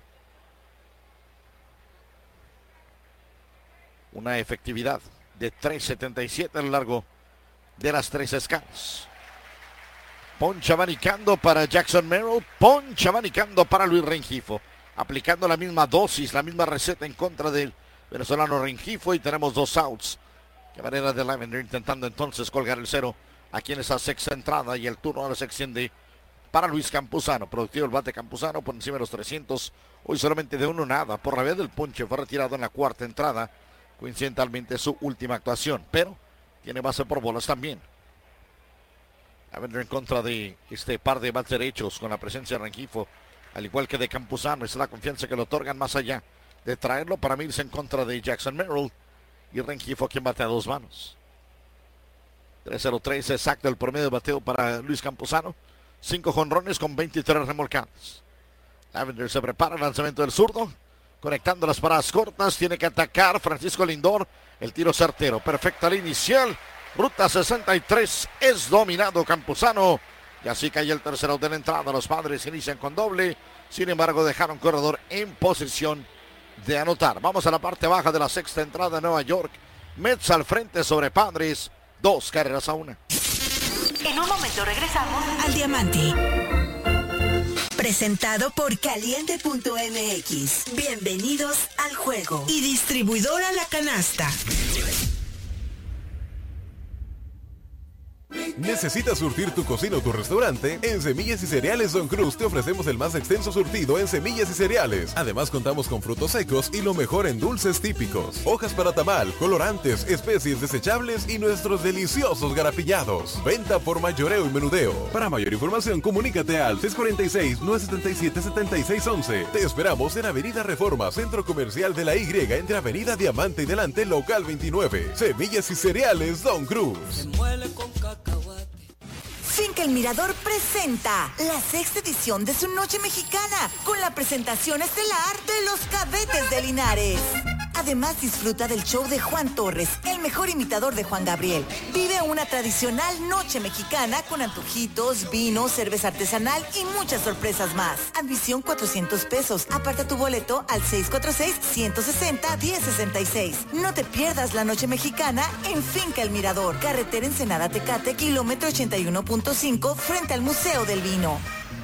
una efectividad de tres setenta y siete a lo largo de las tres escalas. Poncha abanicando para Jackson Merrill. Poncha abanicando para Luis Rengifo. Aplicando la misma dosis, la misma receta en contra del venezolano Rengifo. Y tenemos dos outs. De manera de Lavender intentando entonces colgar el cero aquí en esa sexta entrada. Y el turno ahora se extiende para Luis Campuzano. Productivo el bate Campuzano por encima de los trescientos. Hoy solamente de uno nada. Por la vía del ponche fue retirado en la cuarta entrada. Coincidentalmente su última actuación. Pero tiene base por bolas también. Lavender en contra de este par de bats derechos con la presencia de Rengifo. Al igual que de Campuzano, es la confianza que le otorgan más allá de traerlo para irse en contra de Jackson Merrill y Rengifo quien bate a dos manos. tres cero tres exacto el promedio de bateo para Luis Campuzano. cinco jonrones con veintitrés remolcadas. Lavender se prepara el lanzamiento del zurdo. Conectando las paradas cortas. Tiene que atacar Francisco Lindor. El tiro certero. Perfecta la inicial. Ruta sesenta y tres. Es dominado Campuzano. Y así cae el tercero de la entrada. Los Padres inician con doble. Sin embargo, dejaron corredor en posición de anotar. Vamos a la parte baja de la sexta entrada de Nueva York. Mets al frente sobre Padres. Dos carreras a una. En un momento regresamos al Diamante. Presentado por Caliente punto M X. Bienvenidos al juego. Y distribuidora La Canasta. ¿Necesitas surtir tu cocina o tu restaurante? En Semillas y Cereales Don Cruz te ofrecemos el más extenso surtido en semillas y cereales. Además contamos con frutos secos y lo mejor en dulces típicos, hojas para tamal, colorantes, especies desechables y nuestros deliciosos garapillados. Venta por mayoreo y menudeo. Para mayor información comunícate al seis cuatro seis, nueve siete siete, siete seis uno uno. Te esperamos en Avenida Reforma, Centro Comercial de la Y, entre Avenida Diamante y Delante, local veintinueve. Semillas y Cereales Don Cruz. Finca El Mirador presenta la sexta edición de su Noche Mexicana con la presentación estelar de los Cadetes de Linares. Además disfruta del show de Juan Torres, el mejor imitador de Juan Gabriel. Vive una tradicional Noche Mexicana con antojitos, vino, cerveza artesanal y muchas sorpresas más. Admisión cuatrocientos pesos. Aparta tu boleto al seis cuatro seis, uno seis cero, uno cero seis seis. No te pierdas la Noche Mexicana en Finca El Mirador. Carretera Ensenada Tecate, kilómetro ochenta y uno punto cinco, frente al Museo del Vino.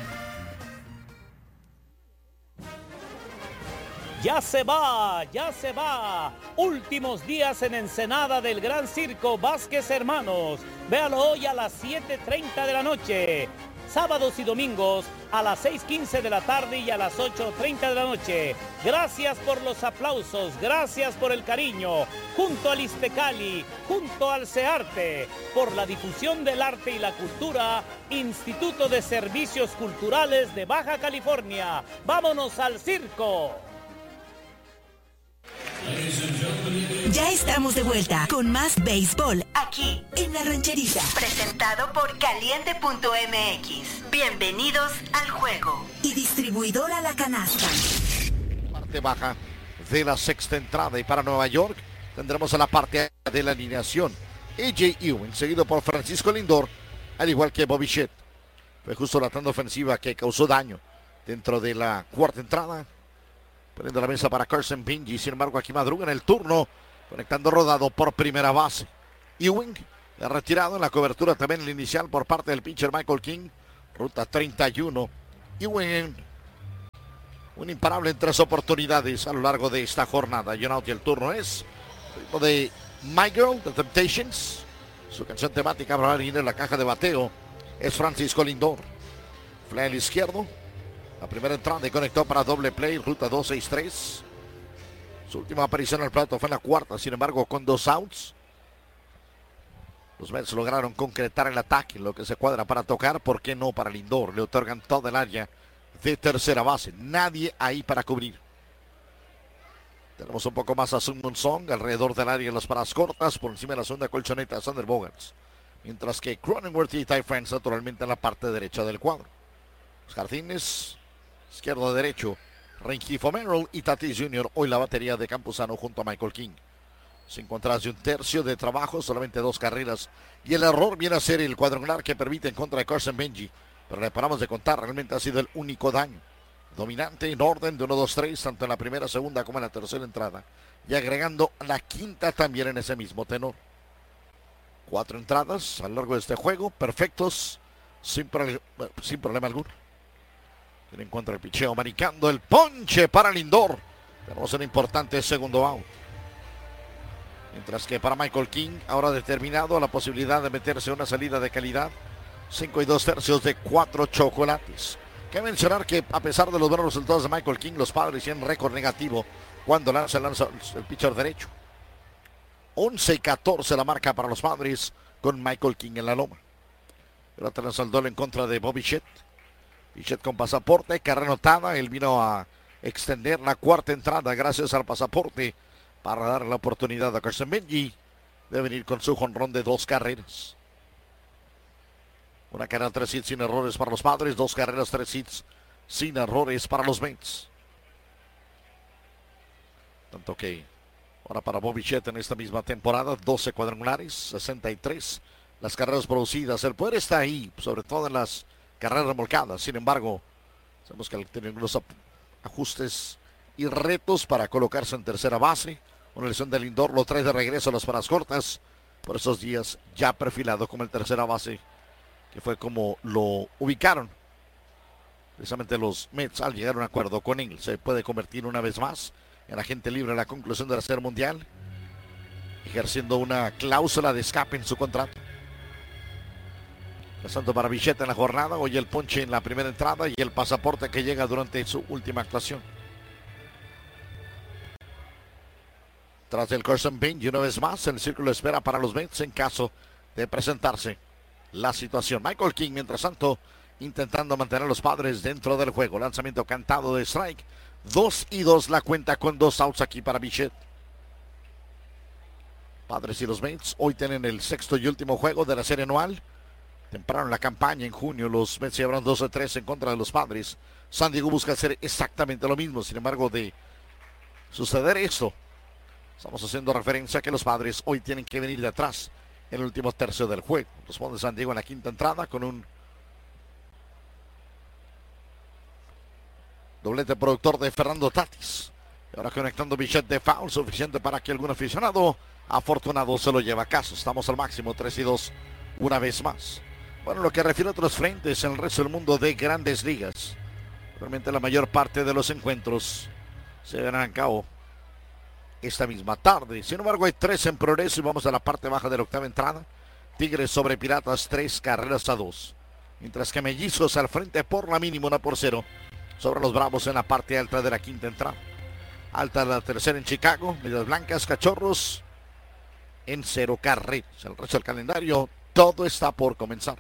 Ya se va, ya se va. Últimos días en Ensenada del Gran Circo Vázquez Hermanos. Véalo hoy a las siete treinta de la noche. Sábados y domingos a las seis quince de la tarde y a las ocho treinta de la noche. Gracias por los aplausos, gracias por el cariño. Junto al Iztecali, junto al CEARTE, por la difusión del arte y la cultura, Instituto de Servicios Culturales de Baja California. ¡Vámonos al circo! Ya estamos de vuelta con más béisbol aquí en La Rancherita. Presentado por caliente punto m x. Bienvenidos al juego. Y distribuidora La Canasta. Parte baja de la sexta entrada y para Nueva York tendremos a la parte de la alineación A J Ewing, seguido por Francisco Lindor, al igual que Bobby Shett. Fue justo la tanda ofensiva que causó daño dentro de la cuarta entrada. Poniendo la mesa para Carson Benji. Sin embargo, aquí madruga en el turno, conectando rodado por primera base. Ewing ha retirado en la cobertura también el inicial por parte del pitcher Michael King. Ruta treinta y uno. Ewing, un imparable en tres oportunidades a lo largo de esta jornada. Y el turno es ritmo de My Girl, The Temptations. Su canción temática para venir en la caja de bateo es Francisco Lindor. Fly al izquierdo. La primera entrada y conectó para doble play, ruta dos seis tres. Su última aparición al plato fue en la cuarta, sin embargo, con dos outs. Los Mets lograron concretar el ataque, lo que se cuadra para tocar, ¿por qué no para Lindor? Le otorgan todo el área de tercera base, nadie ahí para cubrir. Tenemos un poco más a Sun Moon Song, alrededor del área en las paradas cortas, por encima de la segunda colchoneta, Sander Bogaerts. Mientras que Cronenworth y Ty France naturalmente en la parte derecha del cuadro. Los jardines, izquierdo a derecho, Rengifo Merrill y Tatis junior Hoy la batería de Campuzano junto a Michael King. Cinco entradas de un tercio de trabajo, solamente dos carreras. Y el error viene a ser el cuadrangular que permite en contra de Carson Benji. Pero le paramos de contar, realmente ha sido el único daño. Dominante en orden de uno dos tres, tanto en la primera, segunda como en la tercera entrada. Y agregando la quinta también en ese mismo tenor. Cuatro entradas a lo largo de este juego, perfectos, sin, pro sin problema alguno. Tiene en contra el picheo, marcando el ponche para Lindor. Tenemos un importante segundo out. Mientras que para Michael King, ahora determinado la posibilidad de meterse una salida de calidad. cinco y dos tercios de cuatro chocolates. Cabe mencionar que a pesar de los buenos resultados de Michael King, los Padres tienen récord negativo cuando lanza, lanza el pitcher derecho. once y catorce la marca para los Padres con Michael King en la loma. Ahora te lanza el doble en contra de Bobby Shett. Bichette con pasaporte, carrera anotada. Él vino a extender la cuarta entrada gracias al pasaporte para dar la oportunidad a Carson Benji de venir con su jonrón de dos carreras. Una carrera, tres hits sin errores para los Padres. Dos carreras, tres hits sin errores para los Mets. Tanto que ahora para Bobby Shett en esta misma temporada, doce cuadrangulares, sesenta y tres las carreras producidas. El poder está ahí, sobre todo en las carreras remolcadas. Sin embargo, sabemos que tienen unos ajustes y retos para colocarse en tercera base. Una lesión de Lindor lo trae de regreso a las paradas cortas. Por esos días ya perfilado como el tercera base, que fue como lo ubicaron. Precisamente los Mets al llegar a un acuerdo con él. Se puede convertir una vez más en agente libre a la conclusión de la Serie Mundial, ejerciendo una cláusula de escape en su contrato. Pasando para Bichette en la jornada, hoy el ponche en la primera entrada y el pasaporte que llega durante su última actuación. Tras del Carson Benji una vez más, el círculo de espera para los Mets en caso de presentarse la situación. Michael King, mientras tanto, intentando mantener a los Padres dentro del juego. Lanzamiento cantado de strike. Dos y dos la cuenta con dos outs aquí para Bichette. Padres y los Mets hoy tienen el sexto y último juego de la serie anual. Temprano en la campaña, en junio, los Mets llevaron dos a tres en contra de los Padres. San Diego busca hacer exactamente lo mismo. Sin embargo, de suceder esto, estamos haciendo referencia a que los Padres hoy tienen que venir de atrás en el último tercio del juego. Responde San Diego en la quinta entrada con un doblete productor de Fernando Tatis. Y ahora conectando Bichette de foul, suficiente para que algún aficionado afortunado se lo lleve a casa. Estamos al máximo, tres y dos, una vez más. Bueno, lo que refiere a otros frentes en el resto del mundo de grandes ligas, realmente la mayor parte de los encuentros se verán a cabo esta misma tarde. Sin embargo, hay tres en progreso y vamos a la parte baja de la octava entrada. Tigres sobre Piratas, tres carreras a dos. Mientras que Mellizos al frente por la mínima, una por cero sobre los Bravos en la parte alta de la quinta entrada. Alta la tercera en Chicago, Medias Blancas, Cachorros en cero carreras. El resto del calendario, todo está por comenzar.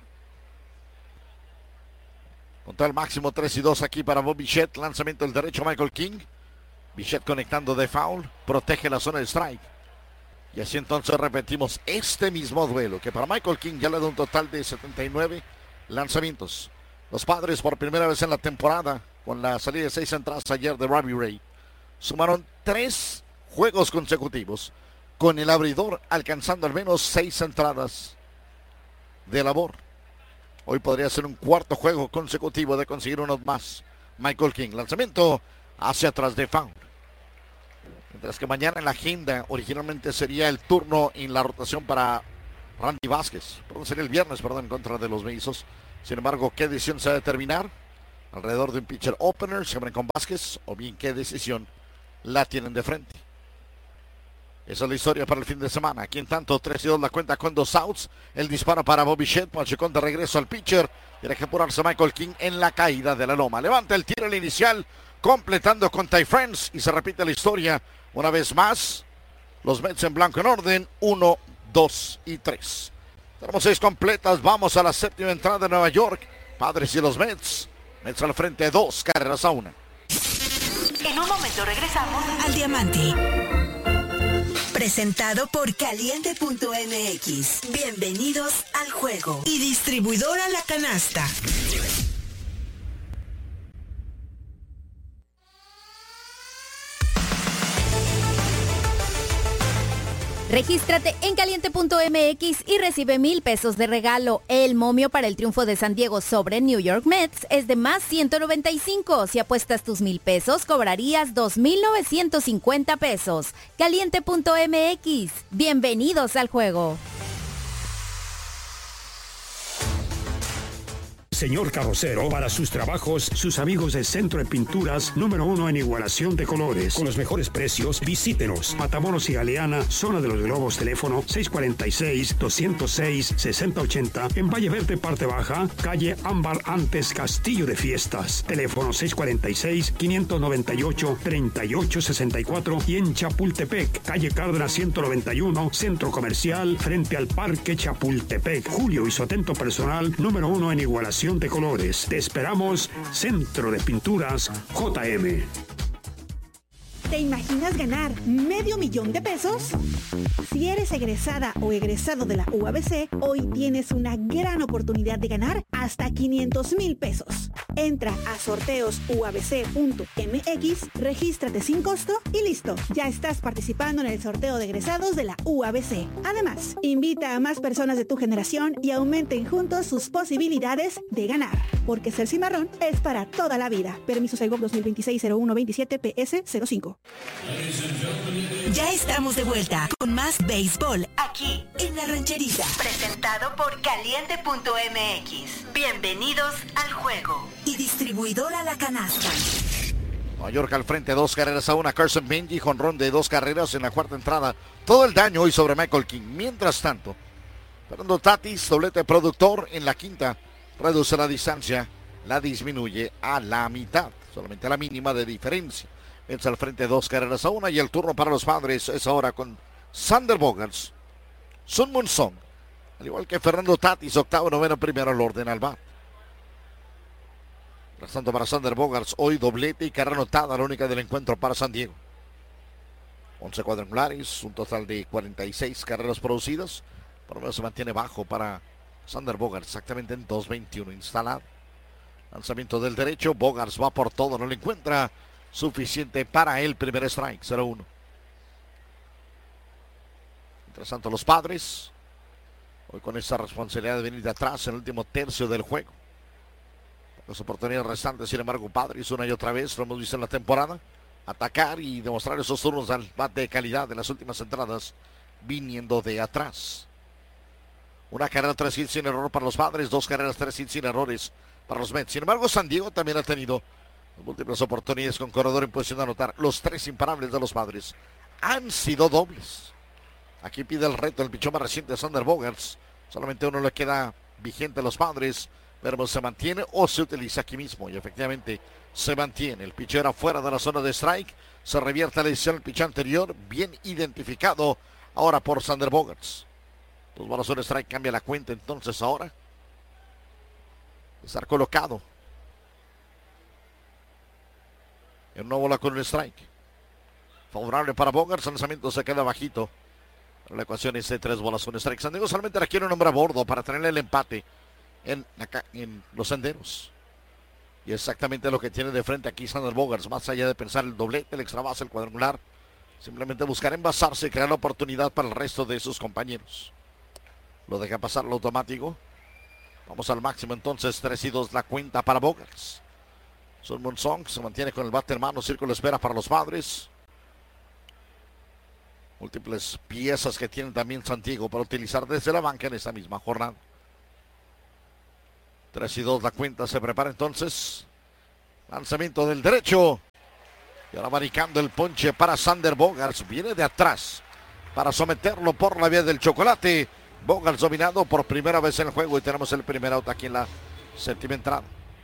Contra el máximo, tres y dos aquí para Bobby Shett. Lanzamiento del derecho Michael King. Bichette conectando de foul, protege la zona de strike. Y así entonces repetimos este mismo duelo, que para Michael King ya le da un total de setenta y nueve lanzamientos. Los Padres por primera vez en la temporada, con la salida de seis entradas ayer de Robbie Ray, sumaron tres juegos consecutivos, con el abridor alcanzando al menos seis entradas de labor. Hoy podría ser un cuarto juego consecutivo de conseguir uno más. Michael King, lanzamiento hacia atrás de foul. Mientras que mañana en la agenda originalmente sería el turno en la rotación para Randy Vázquez. Perdón, sería el viernes, perdón, en contra de los Mellizos. Sin embargo, ¿qué decisión se va a determinar? Alrededor de un pitcher opener, se abren con Vázquez, o bien qué decisión la tienen de frente. Esa es la historia para el fin de semana. Aquí en tanto, tres y dos la cuenta con dos outs. El disparo para Bobby Shedd, Machicón de regreso al pitcher. Tiene que apurarse Michael King en la caída de la loma. Levanta el tiro al inicial, completando con Ty France. Y se repite la historia una vez más. Los Mets en blanco en orden, uno, dos y tres. Tenemos seis completas, vamos a la séptima entrada de Nueva York. Padres y los Mets. Mets al frente, dos carreras a una. En un momento regresamos al Diamante. Presentado por Caliente punto M X. Bienvenidos al juego. Y distribuidora La Canasta. Regístrate en Caliente punto M X y recibe mil pesos de regalo. El momio para el triunfo de San Diego sobre New York Mets es de más ciento noventa y cinco. Si apuestas tus mil pesos, cobrarías dos mil novecientos cincuenta pesos. Caliente punto M X. Bienvenidos al juego. Señor carrocero, para sus trabajos, sus amigos de Centro de Pinturas, número uno en igualación de colores. Con los mejores precios, visítenos. Matamoros y Galeana, zona de los Globos, teléfono seis cuatro seis, dos cero seis, seis cero ocho cero. En Valle Verde, parte baja, calle Ámbar antes Castillo de Fiestas. Teléfono seis cuatro seis, cinco nueve ocho, tres ocho seis cuatro. Y en Chapultepec, calle Cárdenas ciento noventa y uno, Centro Comercial, frente al Parque Chapultepec. Julio y su atento personal, número uno en igualación de colores. Te esperamos, Centro de Pinturas J M. ¿Te imaginas ganar medio millón de pesos? Si eres egresada o egresado de la U A B C, hoy tienes una gran oportunidad de ganar hasta quinientos mil pesos. Entra a sorteos u a b c punto m x, regístrate sin costo y listo. Ya estás participando en el sorteo de egresados de la U A B C. Además, invita a más personas de tu generación y aumenten juntos sus posibilidades de ganar. Porque ser cimarrón es para toda la vida. Permiso Segov dos mil veintiséis cero uno veintisiete P S cero cinco. Ya estamos de vuelta con más béisbol aquí en La Rancherita. Presentado por Caliente punto M X. Bienvenidos al juego. Y distribuidora La Canasta. Nueva York al frente, dos carreras a una. Carson Benji, jonrón de dos carreras en la cuarta entrada. Todo el daño hoy sobre Michael King. Mientras tanto, Fernando Tatis, doblete productor en la quinta. Reduce la distancia, la disminuye a la mitad. Solamente a la mínima de diferencia. Mets al frente, dos carreras a una. Y el turno para los Padres es ahora con Xander Bogaerts, Sun Moon Song, al igual que Fernando Tatis, octavo, noveno, primero al orden al bat. Mientras tanto para Xander Bogaerts, hoy doblete y carrera anotada, la única del encuentro para San Diego. once cuadrangulares, un total de cuarenta y seis carreras producidas. Por lo menos se mantiene bajo para Xander Bogaerts, exactamente en dos veintiuno instalado. Lanzamiento del derecho, Bogaerts va por todo, no le encuentra suficiente para el primer strike, cero uno. Mientras tanto los Padres, hoy con esa responsabilidad de venir de atrás en el último tercio del juego. Las oportunidades restantes, sin embargo, Padres una y otra vez, lo hemos visto en la temporada, atacar y demostrar esos turnos al bate de calidad de las últimas entradas, viniendo de atrás. Una carrera, tres hits sin error para los Padres, dos carreras, tres hits sin errores para los Mets. Sin embargo, San Diego también ha tenido múltiples oportunidades con corredor en posición de anotar. Los tres imparables de los Padres han sido dobles. Aquí pide el reto el pichón más reciente, Xander Bogaerts. Solamente uno le queda vigente a los Padres. Pero se mantiene o se utiliza aquí mismo. Y efectivamente se mantiene. El pitcher afuera de la zona de strike. Se revierte la decisión del pitch anterior. Bien identificado ahora por Xander Bogaerts. Dos balas en strike, cambia la cuenta entonces ahora. Estar colocado en una bola con el strike. Favorable para Bogarts. El lanzamiento se queda bajito. Pero la ecuación es de tres bolas, un strike. San Diego solamente la quiere un hombre a bordo para tener el empate en, acá, en los senderos. Y exactamente lo que tiene de frente aquí Xander Bogaerts. Más allá de pensar el doblete, el extra base, el cuadrangular. Simplemente buscar envasarse y crear la oportunidad para el resto de sus compañeros. Lo deja pasar lo automático. Vamos al máximo entonces. tres y dos la cuenta para Bogaerts. Sun Moon Song se mantiene con el bate en mano. Círculo de espera para los padres. Múltiples piezas que tienen también San Diego para utilizar desde la banca en esta misma jornada. tres y dos la cuenta. Se prepara entonces. Lanzamiento del derecho. Y ahora marcando el ponche para Xander Bogaerts. Viene de atrás para someterlo por la vía del chocolate. Bogaerts dominado por primera vez en el juego. Y tenemos el primer out aquí en la séptima entrada.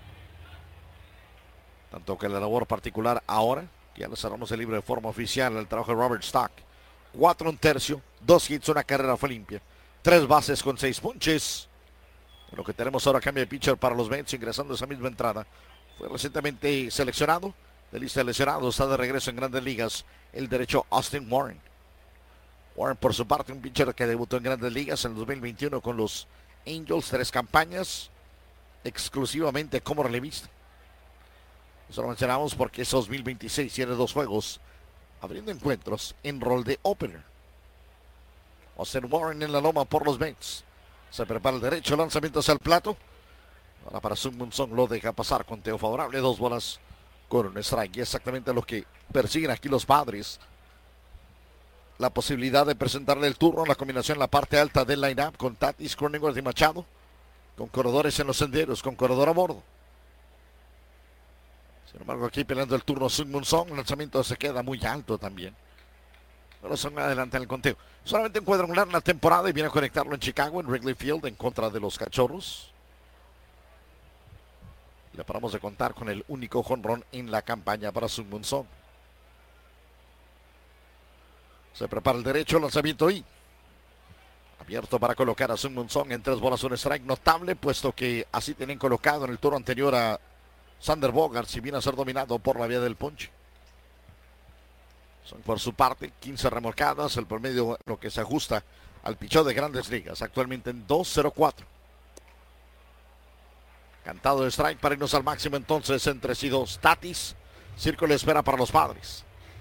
Tanto que la labor particular ahora, que ya le cerramos el libro de forma oficial, el trabajo de Robert Stock. Cuatro un tercio, dos hits, una carrera fue limpia. Tres bases con seis ponches. Lo que tenemos ahora cambio de pitcher para los Mets, ingresando esa misma entrada. Fue recientemente seleccionado, de lista de lesionados, está de regreso en Grandes Ligas, el derecho Austin Warren. Warren, por su parte, un pitcher que debutó en Grandes Ligas en el dos mil veintiuno con los Angels, tres campañas, exclusivamente como relevista. Eso lo mencionamos porque es dos mil veintiséis, tiene dos juegos, abriendo encuentros en rol de opener. Austin Warren en la loma por los Mets. Se prepara el derecho, lanzamiento hacia el plato. Ahora para Sun Moon Song lo deja pasar con teo favorable, dos bolas con un strike. Y exactamente lo que persiguen aquí los padres. La posibilidad de presentarle el turno en la combinación en la parte alta del line-up con Tatis, Cronenworth y Machado. Con corredores en los senderos, con corredor a bordo. Sin embargo, aquí peleando el turno Sun Moon Song, el lanzamiento se queda muy alto también. Pero son adelante en el conteo. Solamente un cuadrangular en la temporada y viene a conectarlo en Chicago, en Wrigley Field, en contra de los Cachorros. Le paramos de contar con el único jonrón en la campaña para Sun Moon Song. Se prepara el derecho, lanzamiento y abierto para colocar a Sun Moon Song en tres bolas, un strike notable, puesto que así tienen colocado en el turno anterior a Xander Bogaerts y viene a ser dominado por la vía del ponche. Son por su parte quince remolcadas, el promedio lo que se ajusta al picheo de Grandes Ligas, actualmente en dos cero cuatro. Cantado de strike para irnos al máximo entonces en tres y dos. Tatis, círculo de espera para los padres.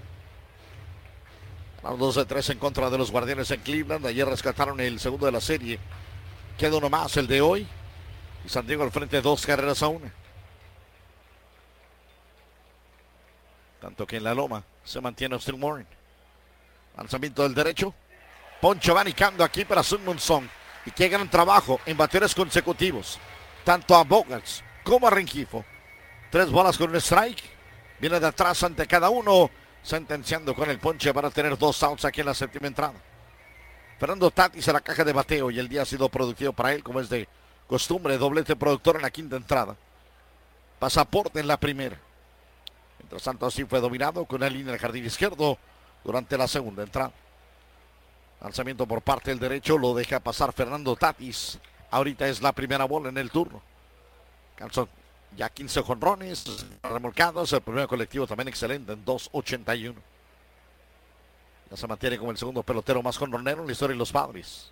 Los dos de tres en contra de los Guardianes en Cleveland. Ayer rescataron el segundo de la serie. Queda uno más, el de hoy. Y San Diego al frente, dos carreras a una. Tanto que en la loma se mantiene Austin Warren. Lanzamiento del derecho. Poncho va nicando aquí para Sun Moon Song. Y qué gran trabajo en bateres consecutivos. Tanto a Bogaerts como a Rengifo. Tres bolas con un strike. Viene de atrás ante cada uno. Sentenciando con el ponche para tener dos outs aquí en la séptima entrada. Fernando Tatis a la caja de bateo. Y el día ha sido productivo para él, como es de costumbre. Doblete productor en la quinta entrada. Pasaporte en la primera. Mientras tanto así fue dominado con una línea del jardín izquierdo durante la segunda entrada. Lanzamiento por parte del derecho, lo deja pasar Fernando Tatis. Ahorita es la primera bola en el turno. Calzón ya quince jonrones, remolcados, el primer colectivo también excelente en dos ochenta y uno. Ya se mantiene como el segundo pelotero más jonronero en la historia de los Padres.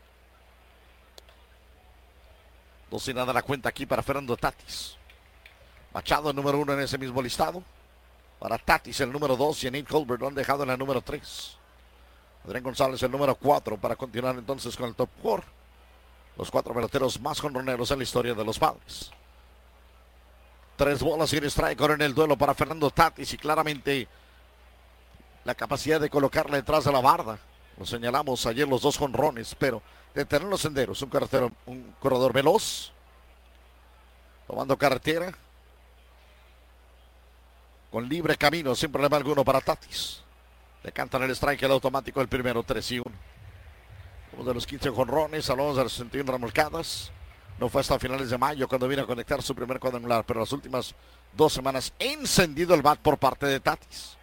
Dos y nada la cuenta aquí para Fernando Tatis. Machado el número uno en ese mismo listado. Para Tatis el número dos y Nate Colbert lo han dejado en la número tres. Adrián González el número cuatro para continuar entonces con el top cuatro. Los cuatro peloteros más jonroneros en la historia de los Padres. Tres bolas y un strike ahora en el duelo para Fernando Tatis y claramente la capacidad de colocarle detrás de la barda. Lo señalamos ayer los dos jonrones, pero de tener los senderos, un corredor, un corredor veloz, tomando carretera, con libre camino, sin problema alguno para Tatis. Le cantan el strike, el automático, el primero, tres y uno. Uno de los quince jonrones, hablamos de las sesenta y una remolcadas. No fue hasta finales de mayo cuando vino a conectar su primer cuadrangular, pero las últimas dos semanas encendido el bat por parte de Tatis.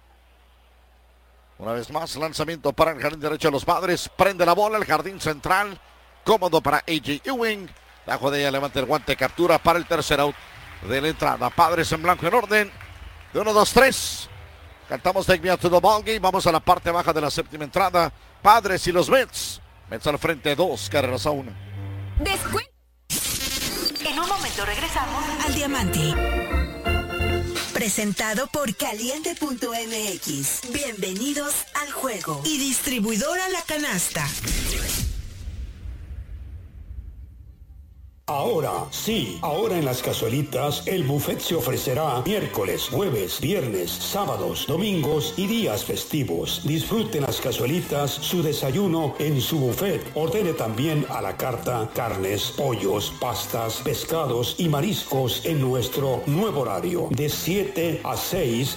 Una vez más, lanzamiento para el jardín derecho de los Padres. Prende la bola, el jardín central. Cómodo para A J Ewing. Bajo de ella levanta el guante, captura para el tercer out de la entrada. Padres en blanco en orden. De uno, dos, tres. Cantamos Take Me Out to the Ball Game. Vamos a la parte baja de la séptima entrada. Padres y los Mets. Mets al frente, dos carreras a una. Descuento. En un momento regresamos al Diamante. Presentado por Caliente punto M X. Bienvenidos al juego. Y distribuidora La Canasta. Ahora, sí, ahora en las cazuelitas, el buffet se ofrecerá miércoles, jueves, viernes, sábados, domingos y días festivos. Disfruten las cazuelitas, su desayuno en su buffet. Ordene también a la carta carnes, pollos, pastas, pescados y mariscos en nuestro nuevo horario de siete a seis